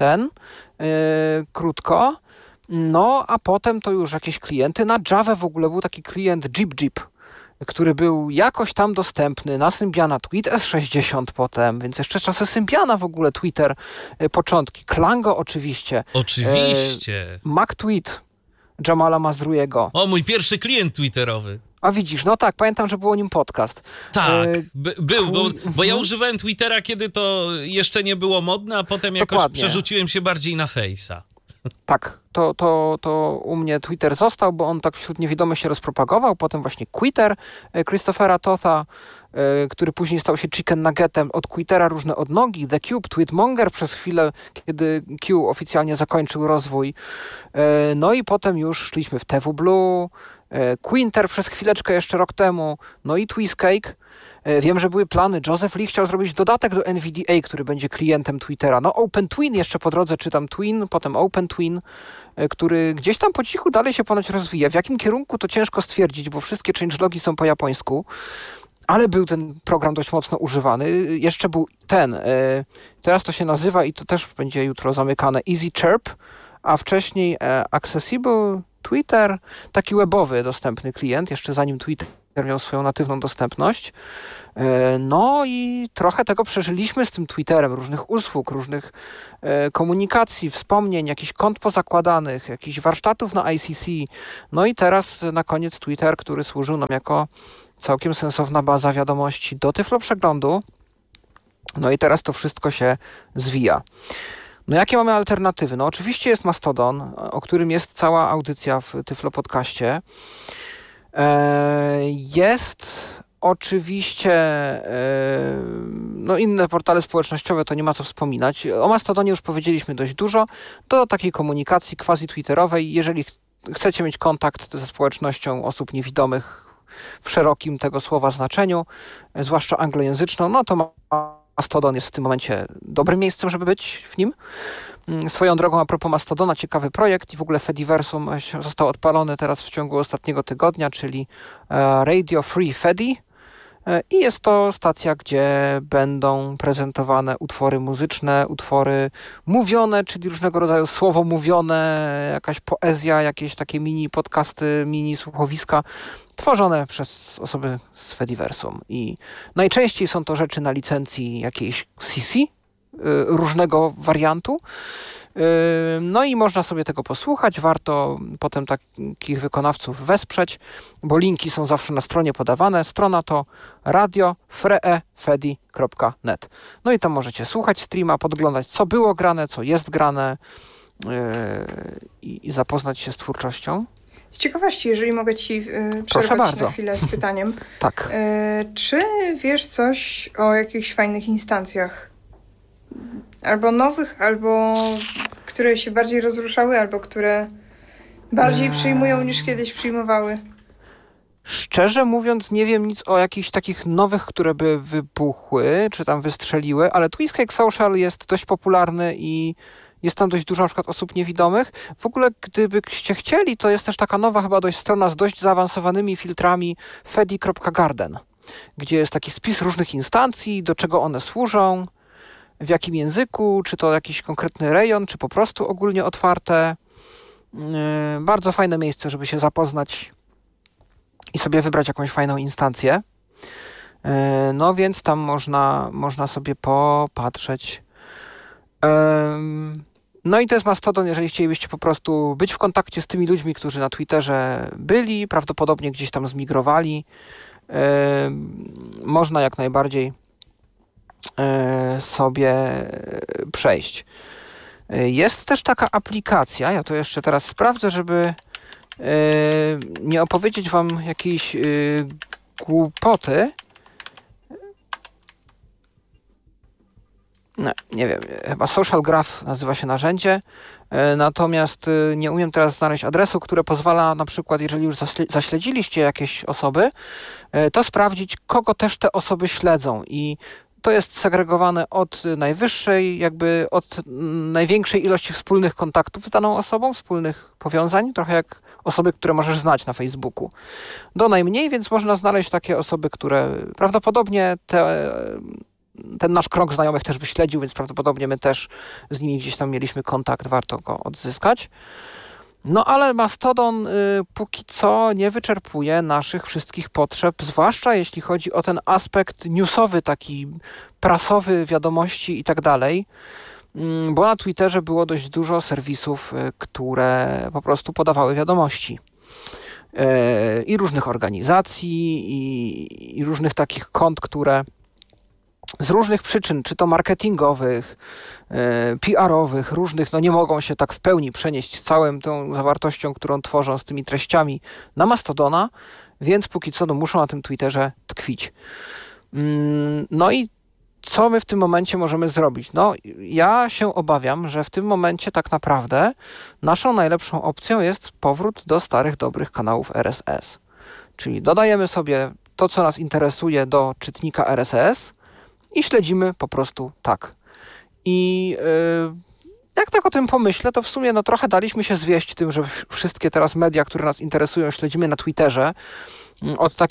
krótko. A potem to już jakieś klienty. Na Java w ogóle był taki klient JibJib, który był jakoś tam dostępny. Na Symbiana Tweet S60 potem, więc jeszcze czasy Symbiana w ogóle Twitter, początki. Klango oczywiście. Oczywiście. MacTweet Jamala Mazrujego. Mój pierwszy klient twitterowy. A widzisz, pamiętam, że był o nim podcast. Tak, był, bo ja używałem Twittera, kiedy to jeszcze nie było modne, a potem jakoś przerzuciłem się bardziej na Face'a. Tak, to u mnie Twitter został, bo on tak wśród niewidomych się rozpropagował. Potem właśnie Quitter Christophera Totha, który później stał się Chicken Nuggetem. Od Quittera różne odnogi, The Cube, Tweetmonger przez chwilę, kiedy Q oficjalnie zakończył rozwój. I potem już szliśmy w TW Blue, Quinter przez chwileczkę jeszcze rok temu, i Twiskake. Wiem, że były plany. Joseph Lee chciał zrobić dodatek do NVDA, który będzie klientem Twittera. OpenTwin jeszcze po drodze, czytam Twin, potem OpenTwin, który gdzieś tam po cichu dalej się ponoć rozwija. W jakim kierunku to ciężko stwierdzić, bo wszystkie changelogi są po japońsku. ale był ten program dość mocno używany. Jeszcze był teraz to się nazywa i to też będzie jutro zamykane, Easy Chirp, a wcześniej Accessible Twitter, taki webowy dostępny klient, jeszcze zanim Twitter miał swoją natywną dostępność. No i trochę tego przeżyliśmy z tym Twitterem, różnych usług, różnych komunikacji, wspomnień, jakichś kont pozakładanych, jakichś warsztatów na ICC. No i teraz na koniec Twitter, który służył nam jako całkiem sensowna baza wiadomości do Tyflo Przeglądu. No i teraz to wszystko się zwija. No jakie mamy alternatywy? No oczywiście jest Mastodon, o którym jest cała audycja w Tyflo Podcaście. Jest oczywiście no inne portale społecznościowe, to nie ma co wspominać. O Mastodonie już powiedzieliśmy dość dużo. Do takiej komunikacji quasi-twitterowej, jeżeli chcecie mieć kontakt ze społecznością osób niewidomych w szerokim tego słowa znaczeniu, zwłaszcza anglojęzyczną, no to Mastodon jest w tym momencie dobrym miejscem, żeby być w nim. Swoją drogą, a propos Mastodona, ciekawy projekt i w ogóle Fediversum został odpalony teraz w ciągu ostatniego tygodnia, czyli Radio Free Fedi. I jest to stacja, gdzie będą prezentowane utwory muzyczne, utwory mówione, czyli różnego rodzaju słowo mówione, jakaś poezja, jakieś takie mini podcasty, mini słuchowiska, tworzone przez osoby z Fediversum. I najczęściej są to rzeczy na licencji jakiejś CC, różnego wariantu. No i można sobie tego posłuchać. Warto potem takich wykonawców wesprzeć, bo linki są zawsze na stronie podawane. Strona to radiofreefedi.net. No i tam możecie słuchać streama, podglądać, co było grane, co jest grane i zapoznać się z twórczością. Z ciekawości, jeżeli mogę Ci przerwać na chwilę z pytaniem. Tak. Czy wiesz coś o jakichś fajnych instancjach? Albo nowych, albo które się bardziej rozruszały, albo które bardziej przyjmują niż kiedyś przyjmowały? Szczerze mówiąc, nie wiem nic o jakichś takich nowych, które by wybuchły, czy tam wystrzeliły, ale Tweezcake Social jest dość popularny i jest tam dość dużo na przykład osób niewidomych. W ogóle, gdybyście chcieli, to jest też taka nowa chyba dość strona z dość zaawansowanymi filtrami fedi.garden, gdzie jest taki spis różnych instancji, do czego one służą, w jakim języku, czy to jakiś konkretny rejon, czy po prostu ogólnie otwarte. Bardzo fajne miejsce, żeby się zapoznać i sobie wybrać jakąś fajną instancję. No więc tam można sobie popatrzeć. No i to jest Mastodon, jeżeli chcielibyście po prostu być w kontakcie z tymi ludźmi, którzy na Twitterze byli, prawdopodobnie gdzieś tam zmigrowali. Można jak najbardziej sobie przejść. Jest też taka aplikacja, ja to jeszcze teraz sprawdzę, żeby nie opowiedzieć wam jakiejś głupoty. Nie wiem, chyba Social Graph nazywa się narzędzie, natomiast nie umiem teraz znaleźć adresu, które pozwala na przykład, jeżeli już zaśledziliście jakieś osoby, to sprawdzić, kogo też te osoby śledzą i to jest segregowane od najwyższej, jakby od największej ilości wspólnych kontaktów z daną osobą, wspólnych powiązań, trochę jak osoby, które możesz znać na Facebooku, do najmniej, więc można znaleźć takie osoby, które prawdopodobnie ten nasz krąg znajomych też by śledził, więc prawdopodobnie my też z nimi gdzieś tam mieliśmy kontakt, warto go odzyskać. No ale Mastodon póki co nie wyczerpuje naszych wszystkich potrzeb, zwłaszcza jeśli chodzi o ten aspekt newsowy, taki prasowy, wiadomości i tak dalej, bo na Twitterze było dość dużo serwisów, które po prostu podawały wiadomości. I różnych organizacji, i różnych takich kont, które z różnych przyczyn, czy to marketingowych, PR-owych, różnych, no nie mogą się tak w pełni przenieść z całą tą zawartością, którą tworzą, z tymi treściami na Mastodona, więc póki co no, muszą na tym Twitterze tkwić. No i co my w tym momencie możemy zrobić? No ja się obawiam, że w tym momencie tak naprawdę naszą najlepszą opcją jest powrót do starych, dobrych kanałów RSS. Czyli dodajemy sobie to, co nas interesuje do czytnika RSS, i śledzimy po prostu tak. I jak tak o tym pomyślę, to w sumie no trochę daliśmy się zwieść tym, że wszystkie teraz media, które nas interesują, śledzimy na Twitterze. Od takich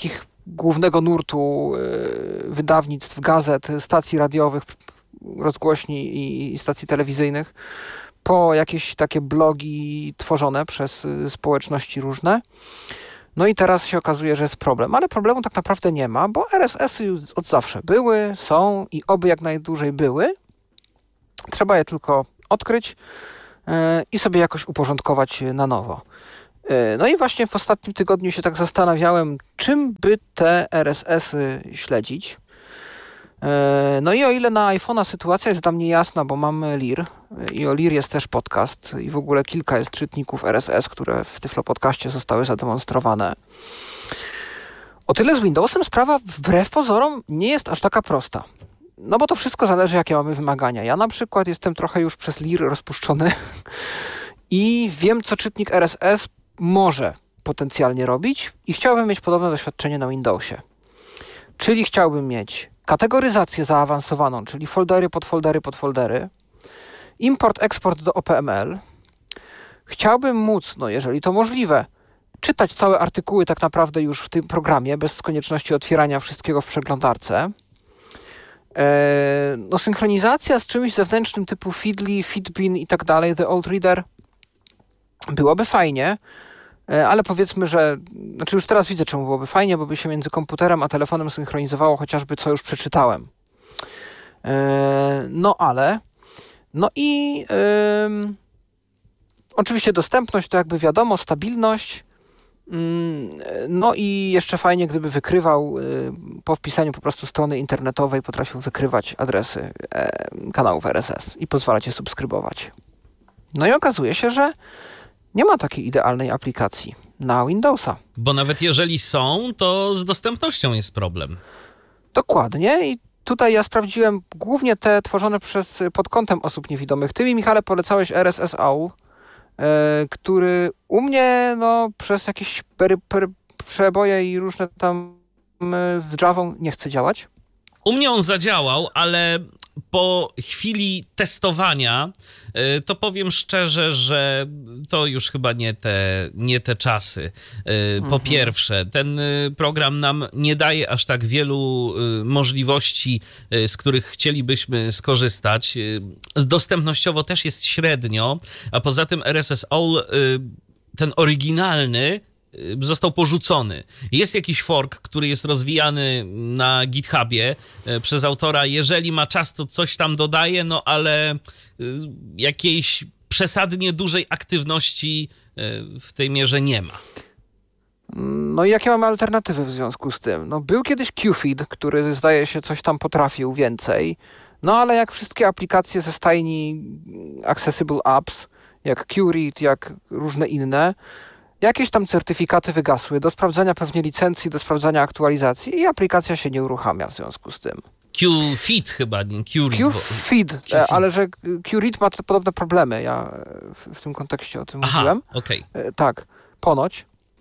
głównego nurtu wydawnictw, gazet, stacji radiowych, rozgłośni i stacji telewizyjnych, po jakieś takie blogi tworzone przez społeczności różne. No i teraz się okazuje, że jest problem, ale problemu tak naprawdę nie ma, bo RSS-y już od zawsze były, są i oby jak najdłużej były. Trzeba je tylko odkryć i sobie jakoś uporządkować na nowo. No i właśnie w ostatnim tygodniu się tak zastanawiałem, czym by te RSS-y śledzić. No i o ile na iPhone'a sytuacja jest dla mnie jasna, bo mam Lir i o Lir jest też podcast i w ogóle kilka jest czytników RSS, które w Tyflo Podcaście zostały zademonstrowane. O tyle z Windowsem sprawa wbrew pozorom nie jest aż taka prosta. No bo to wszystko zależy, jakie mamy wymagania. Ja na przykład jestem trochę już przez Lir rozpuszczony i wiem, co czytnik RSS może potencjalnie robić i chciałbym mieć podobne doświadczenie na Windowsie. Czyli chciałbym mieć kategoryzację zaawansowaną, czyli foldery, podfoldery, import, eksport do OPML. Chciałbym móc, no jeżeli to możliwe, czytać całe artykuły tak naprawdę już w tym programie, bez konieczności otwierania wszystkiego w przeglądarce. No synchronizacja z czymś zewnętrznym typu Feedly, Feedbin i tak dalej, The Old Reader, byłoby fajnie, ale powiedzmy, że, znaczy już teraz widzę, czemu byłoby fajnie, bo by się między komputerem a telefonem synchronizowało chociażby, co już przeczytałem. No i oczywiście dostępność to jakby wiadomo, stabilność, no i jeszcze fajnie, gdyby wykrywał po wpisaniu po prostu strony internetowej, potrafił wykrywać adresy kanałów RSS i pozwalać je subskrybować. No i okazuje się, że nie ma takiej idealnej aplikacji na Windowsa. Bo nawet jeżeli są, to z dostępnością jest problem. Dokładnie i tutaj ja sprawdziłem głównie te tworzone pod kątem osób niewidomych. Ty mi, Michale, polecałeś RSS AUL, który u mnie przez jakieś przeboje i różne tam z Javą nie chce działać. U mnie on zadziałał, ale po chwili testowania to powiem szczerze, że to już chyba nie te czasy. Po pierwsze, ten program nam nie daje aż tak wielu możliwości, z których chcielibyśmy skorzystać. Dostępnościowo też jest średnio, a poza tym RSS ALL, ten oryginalny, został porzucony. Jest jakiś fork, który jest rozwijany na GitHubie przez autora. Jeżeli ma czas, to coś tam dodaje, no ale jakiejś przesadnie dużej aktywności w tej mierze nie ma. No i jakie mamy alternatywy w związku z tym? No był kiedyś QFeed, który zdaje się coś tam potrafił więcej, no ale jak wszystkie aplikacje ze stajni Accessible Apps, jak QRead, jak różne inne, jakieś tam certyfikaty wygasły, do sprawdzania pewnie licencji, do sprawdzania aktualizacji i aplikacja się nie uruchamia w związku z tym. QFeed chyba, nie QRead. QFeed, ale że QRead ma podobne problemy. Ja w tym kontekście o tym mówiłem. Okej. Tak, ponoć.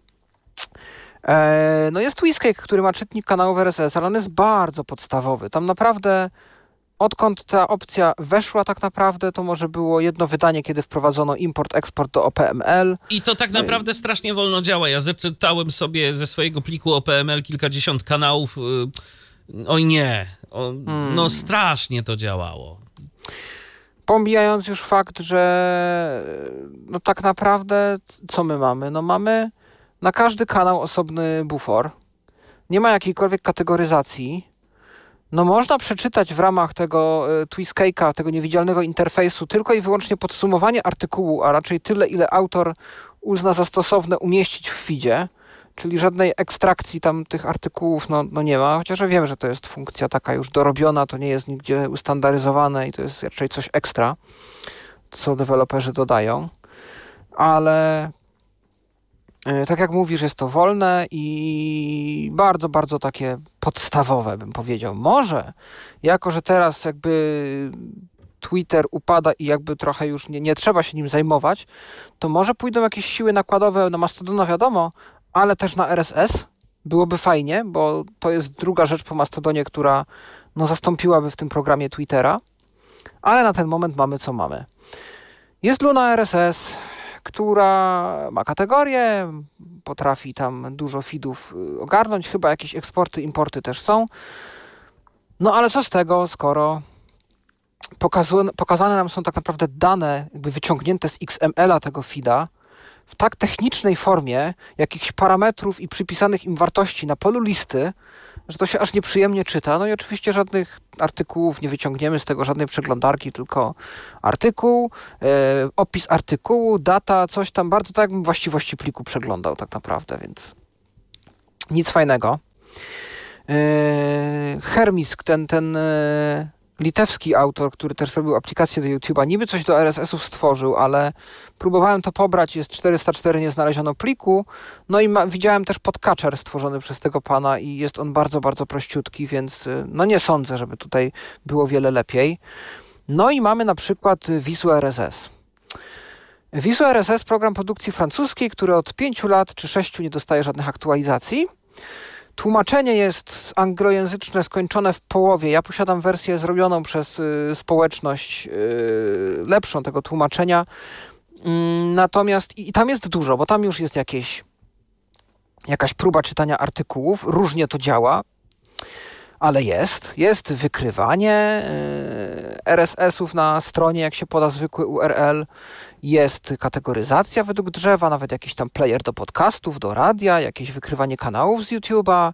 No jest Twistcake, który ma czytnik kanałów RSS, ale on jest bardzo podstawowy. Tam naprawdę odkąd ta opcja weszła tak naprawdę, to może było jedno wydanie, kiedy wprowadzono import, eksport do OPML. I to tak naprawdę strasznie wolno działa. Ja zaczytałem sobie ze swojego pliku OPML kilkadziesiąt kanałów. Oj nie, no strasznie to działało. Pomijając już fakt, że no tak naprawdę co my mamy? No mamy na każdy kanał osobny bufor. Nie ma jakiejkolwiek kategoryzacji. No można przeczytać w ramach tego Twistcake'a, tego niewidzialnego interfejsu tylko i wyłącznie podsumowanie artykułu, a raczej tyle, ile autor uzna za stosowne umieścić w feedzie, czyli żadnej ekstrakcji tam tych artykułów no nie ma, chociaż ja wiem, że to jest funkcja taka już dorobiona, to nie jest nigdzie ustandaryzowane i to jest raczej coś ekstra, co deweloperzy dodają, ale tak jak mówisz, jest to wolne i bardzo, bardzo takie podstawowe, bym powiedział. Może, jako że teraz jakby Twitter upada i jakby trochę już nie trzeba się nim zajmować, to może pójdą jakieś siły nakładowe na Mastodona, wiadomo, ale też na RSS byłoby fajnie, bo to jest druga rzecz po Mastodonie, która zastąpiłaby w tym programie Twittera, ale na ten moment mamy co mamy. Jest Luna RSS, która ma kategorię, potrafi tam dużo feedów ogarnąć, chyba jakieś eksporty, importy też są. No ale co z tego, skoro pokazane nam są tak naprawdę dane jakby wyciągnięte z XML-a tego feeda w tak technicznej formie, jakichś parametrów i przypisanych im wartości na polu listy, że to się aż nieprzyjemnie czyta. No i oczywiście żadnych artykułów nie wyciągniemy z tego, żadnej przeglądarki, tylko artykuł, opis artykułu, data, coś tam, bardzo tak jakbym właściwości pliku przeglądał tak naprawdę, więc nic fajnego. Hermisk, ten litewski autor, który też zrobił aplikację do YouTube'a, niby coś do RSS-ów stworzył, ale próbowałem to pobrać, jest 404, nie znaleziono pliku, no i widziałem też podcatcher stworzony przez tego pana i jest on bardzo, bardzo prościutki, więc no nie sądzę, żeby tutaj było wiele lepiej. No i mamy na przykład Visu RSS. Visu RSS, program produkcji francuskiej, który od 5 lat czy 6 nie dostaje żadnych aktualizacji. Tłumaczenie jest anglojęzyczne, skończone w połowie. Ja posiadam wersję zrobioną przez społeczność, lepszą tego tłumaczenia. Natomiast i tam jest dużo, bo tam już jest jakaś próba czytania artykułów. Różnie to działa, ale jest wykrywanie RSS-ów na stronie, jak się poda zwykły URL. Jest kategoryzacja według drzewa, nawet jakiś tam player do podcastów, do radia, jakieś wykrywanie kanałów z YouTube'a,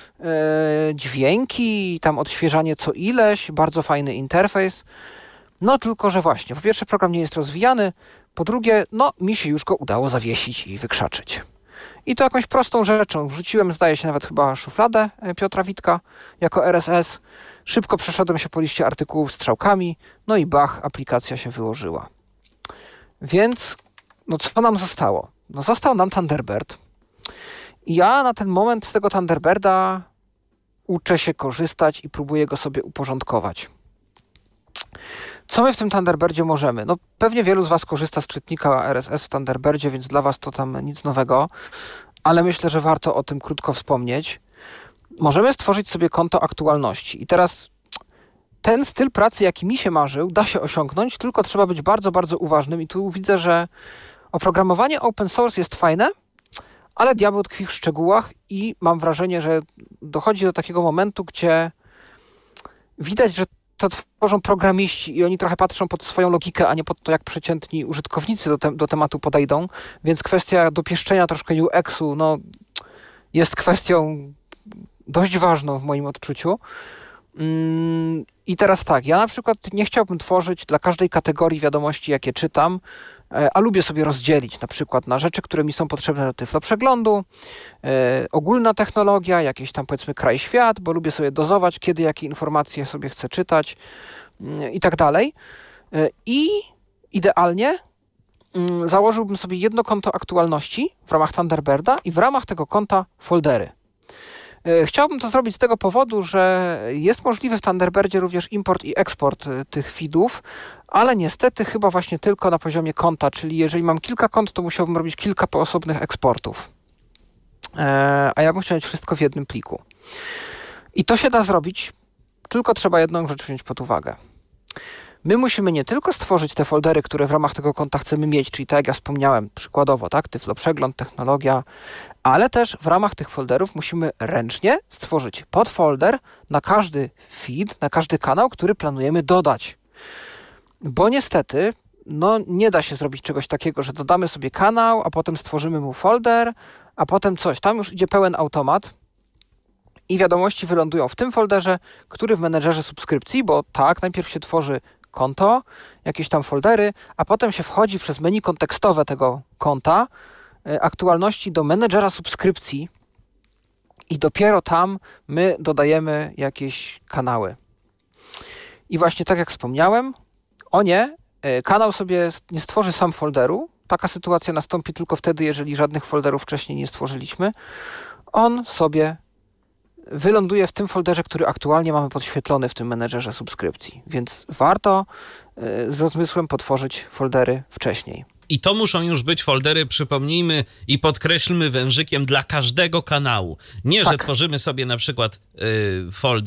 dźwięki, tam odświeżanie co ileś, bardzo fajny interfejs. No tylko, że właśnie, po pierwsze program nie jest rozwijany, po drugie, no mi się już go udało zawiesić i wykrzaczyć. I to jakąś prostą rzeczą. Wrzuciłem, zdaje się, nawet chyba szufladę Piotra Witka jako RSS. Szybko przeszedłem się po liście artykułów strzałkami, no i bach, aplikacja się wyłożyła. Więc, no co nam zostało? No został nam Thunderbird. I ja na ten moment z tego Thunderbirda uczę się korzystać i próbuję go sobie uporządkować. Co my w tym Thunderbirdzie możemy? No pewnie wielu z Was korzysta z czytnika RSS w Thunderbirdzie, więc dla Was to tam nic nowego, ale myślę, że warto o tym krótko wspomnieć. Możemy stworzyć sobie konto aktualności. I teraz ten styl pracy, jaki mi się marzył, da się osiągnąć, tylko trzeba być bardzo, bardzo uważnym. I tu widzę, że oprogramowanie open source jest fajne, ale diabeł tkwi w szczegółach i mam wrażenie, że dochodzi do takiego momentu, gdzie widać, że to tworzą programiści i oni trochę patrzą pod swoją logikę, a nie pod to, jak przeciętni użytkownicy do tematu podejdą, więc kwestia dopieszczenia troszkę UX-u no, jest kwestią dość ważną w moim odczuciu. I teraz tak, ja na przykład nie chciałbym tworzyć dla każdej kategorii wiadomości, jakie czytam, a lubię sobie rozdzielić na przykład na rzeczy, które mi są potrzebne do Tyflo Przeglądu, ogólna technologia, jakieś tam powiedzmy kraj, świat, bo lubię sobie dozować, kiedy jakie informacje sobie chcę czytać i tak dalej. I idealnie założyłbym sobie jedno konto aktualności w ramach Thunderbirda i w ramach tego konta foldery. Chciałbym to zrobić z tego powodu, że jest możliwy w Thunderbirdzie również import i eksport tych feedów, ale niestety chyba właśnie tylko na poziomie konta, czyli jeżeli mam kilka kont, to musiałbym robić kilka osobnych eksportów. A ja bym chciał mieć wszystko w jednym pliku. I to się da zrobić, tylko trzeba jedną rzecz wziąć pod uwagę. My musimy nie tylko stworzyć te foldery, które w ramach tego konta chcemy mieć, czyli tak jak ja wspomniałem, przykładowo, tak, Tyflo Przegląd, technologia, ale też w ramach tych folderów musimy ręcznie stworzyć podfolder na każdy feed, na każdy kanał, który planujemy dodać. Bo niestety, no nie da się zrobić czegoś takiego, że dodamy sobie kanał, a potem stworzymy mu folder, a potem coś. Tam już idzie pełen automat i wiadomości wylądują w tym folderze, który w menedżerze subskrypcji, bo tak, najpierw się tworzy konto, jakieś tam foldery, a potem się wchodzi przez menu kontekstowe tego konta, aktualności do menedżera subskrypcji i dopiero tam my dodajemy jakieś kanały. I właśnie tak jak wspomniałem, kanał sobie nie stworzy sam folderu. Taka sytuacja nastąpi tylko wtedy, jeżeli żadnych folderów wcześniej nie stworzyliśmy. On sobie wyląduje w tym folderze, który aktualnie mamy podświetlony w tym menedżerze subskrypcji. Więc warto z rozmysłem potworzyć foldery wcześniej. I to muszą już być foldery, przypomnijmy i podkreślmy wężykiem dla każdego kanału. Nie, tak, że tworzymy sobie na przykład folder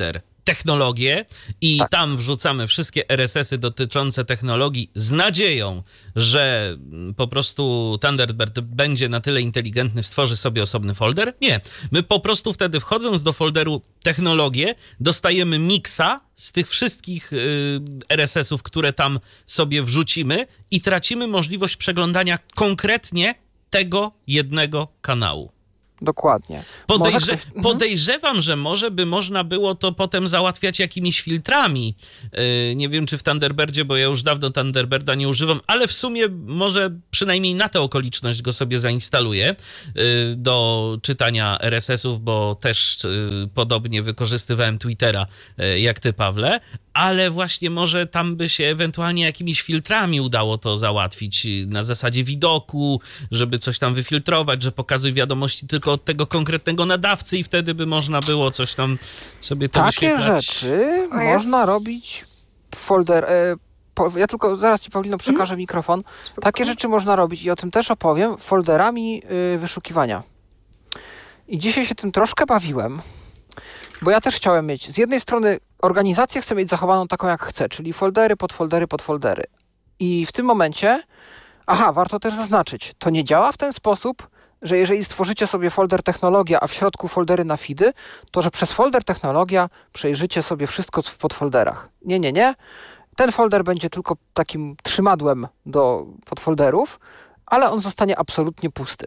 technologię i Tak. tam wrzucamy wszystkie RSS-y dotyczące technologii z nadzieją, że po prostu Thunderbird będzie na tyle inteligentny, stworzy sobie osobny folder. Nie, my po prostu wtedy wchodząc do folderu technologie, dostajemy miksa z tych wszystkich RSS-ów, które tam sobie wrzucimy i tracimy możliwość przeglądania konkretnie tego jednego kanału. Dokładnie. Podejrzewam, że może by można było to potem załatwiać jakimiś filtrami. Nie wiem, czy w Thunderbirdzie, bo ja już dawno Thunderbirda nie używam, ale w sumie może przynajmniej na tę okoliczność go sobie zainstaluję do czytania RSS-ów, bo też podobnie wykorzystywałem Twittera jak ty, Pawle, ale właśnie może tam by się ewentualnie jakimiś filtrami udało to załatwić na zasadzie widoku, żeby coś tam wyfiltrować, że pokazuj wiadomości tylko od tego konkretnego nadawcy i wtedy by można było coś tam sobie to Takie wyświetlać. rzeczy można robić w folder... Ja tylko zaraz ci, Paulino, przekażę mikrofon. Takie rzeczy można robić i o tym też opowiem folderami wyszukiwania. I dzisiaj się tym troszkę bawiłem, bo ja też chciałem mieć, z jednej strony organizację chcę mieć zachowaną taką jak chcę, czyli foldery, podfoldery, podfoldery. I w tym momencie, warto też zaznaczyć, to nie działa w ten sposób, że jeżeli stworzycie sobie folder technologia, a w środku foldery na feedy, to że przez folder technologia przejrzycie sobie wszystko w podfolderach. Nie. Ten folder będzie tylko takim trzymadłem do podfolderów, ale on zostanie absolutnie pusty.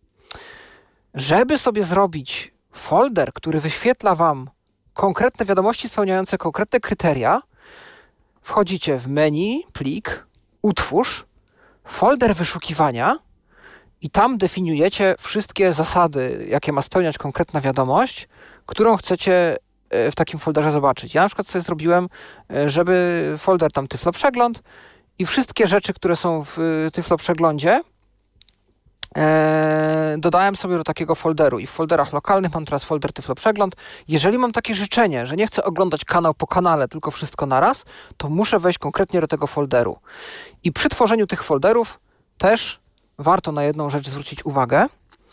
Żeby sobie zrobić folder, który wyświetla wam konkretne wiadomości spełniające konkretne kryteria, wchodzicie w menu, plik, utwórz, folder wyszukiwania i tam definiujecie wszystkie zasady, jakie ma spełniać konkretna wiadomość, którą chcecie w takim folderze zobaczyć. Ja na przykład sobie zrobiłem, żeby folder tam Tyflo Przegląd i wszystkie rzeczy, które są w Tyflo Przeglądzie, dodałem sobie do takiego folderu i w folderach lokalnych mam teraz folder Tyflo Przegląd. Jeżeli mam takie życzenie, że nie chcę oglądać kanał po kanale, tylko wszystko naraz, to muszę wejść konkretnie do tego folderu. I przy tworzeniu tych folderów też warto na jedną rzecz zwrócić uwagę.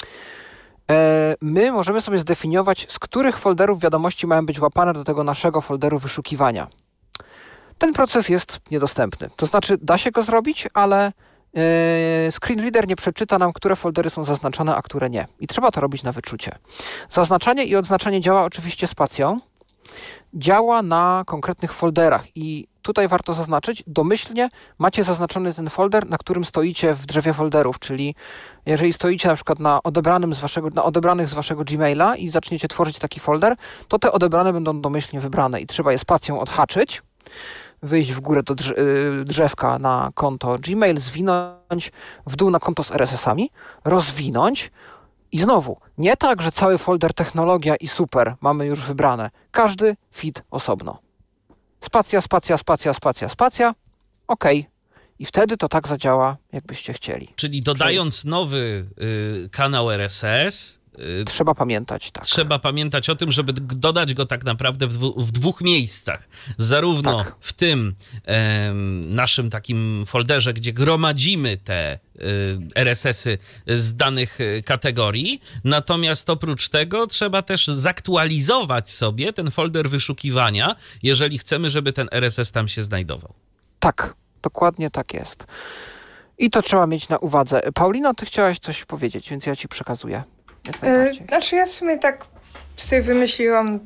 My możemy sobie zdefiniować, z których folderów wiadomości mają być łapane do tego naszego folderu wyszukiwania. Ten proces jest niedostępny. To znaczy, da się go zrobić, ale screen reader nie przeczyta nam, które foldery są zaznaczone, a które nie. I trzeba to robić na wyczucie. Zaznaczanie i odznaczanie działa oczywiście spacją. Działa na konkretnych folderach i tutaj warto zaznaczyć, domyślnie macie zaznaczony ten folder, na którym stoicie w drzewie folderów, czyli jeżeli stoicie na przykład na odebranych z waszego Gmaila i zaczniecie tworzyć taki folder, to te odebrane będą domyślnie wybrane i trzeba je spacją odhaczyć, wyjść w górę do drzewka na konto Gmail, zwinąć w dół na konto z RSS-ami, rozwinąć i znowu, nie tak, że cały folder technologia i super mamy już wybrane. Każdy feed osobno. Spacja, okej. I wtedy to tak zadziała, jakbyście chcieli. Czyli dodając nowy kanał RSS, trzeba pamiętać, tak. Trzeba pamiętać o tym, żeby dodać go tak naprawdę w dwóch miejscach. Zarówno w tym naszym takim folderze, gdzie gromadzimy te RSS-y z danych kategorii, natomiast oprócz tego trzeba też zaktualizować sobie ten folder wyszukiwania, jeżeli chcemy, żeby ten RSS tam się znajdował. Tak, dokładnie tak jest. I to trzeba mieć na uwadze. Paulino, ty chciałaś coś powiedzieć, więc ja ci przekazuję. Znaczy ja w sumie tak sobie wymyśliłam,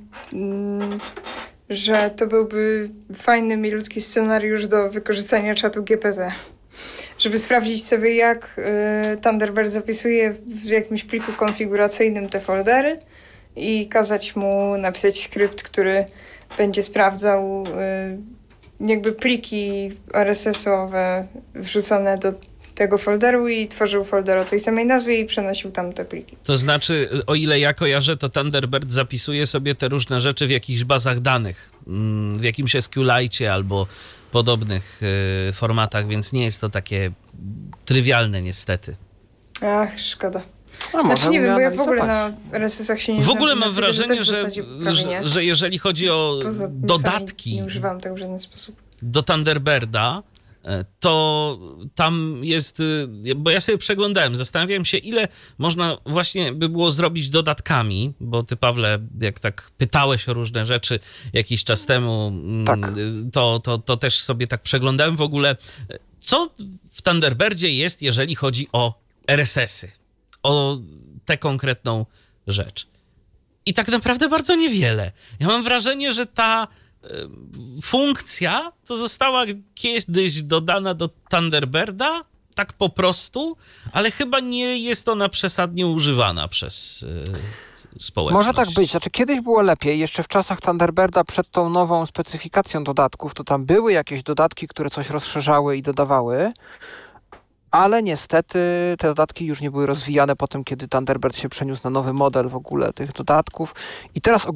że to byłby fajny, milutki scenariusz do wykorzystania czatu GPT. Żeby sprawdzić sobie, jak Thunderbird zapisuje w jakimś pliku konfiguracyjnym te foldery i kazać mu napisać skrypt, który będzie sprawdzał jakby pliki RSS-owe wrzucone do tego folderu i tworzył folder o tej samej nazwie i przenosił tam te pliki. To znaczy, o ile ja kojarzę, to Thunderbird zapisuje sobie te różne rzeczy w jakichś bazach danych, w jakimś SQLite albo podobnych formatach, więc nie jest to takie trywialne niestety. Ach, szkoda. Znaczy nie wiem, bo ja w ogóle na RSS-ach się nie W ogóle znam, mam wrażenie, że jeżeli chodzi o dodatki nie używam tego w żaden sposób. do Thunderbirda, to tam jest, bo ja sobie przeglądałem, zastanawiałem się, ile można właśnie by było zrobić dodatkami, bo ty, Pawle, jak tak pytałeś o różne rzeczy jakiś czas temu, Tak. to też sobie tak przeglądałem w ogóle, co w Thunderbirdzie jest, jeżeli chodzi o RSS-y, o tę konkretną rzecz. I tak naprawdę bardzo niewiele. Ja mam wrażenie, że ta funkcja to została kiedyś dodana do Thunderbirda, tak po prostu, ale chyba nie jest ona przesadnie używana przez społeczność. Może tak być. Znaczy kiedyś było lepiej, jeszcze w czasach Thunderbirda przed tą nową specyfikacją dodatków, to tam były jakieś dodatki, które coś rozszerzały i dodawały, ale niestety te dodatki już nie były rozwijane potem, kiedy Thunderbird się przeniósł na nowy model w ogóle tych dodatków. I teraz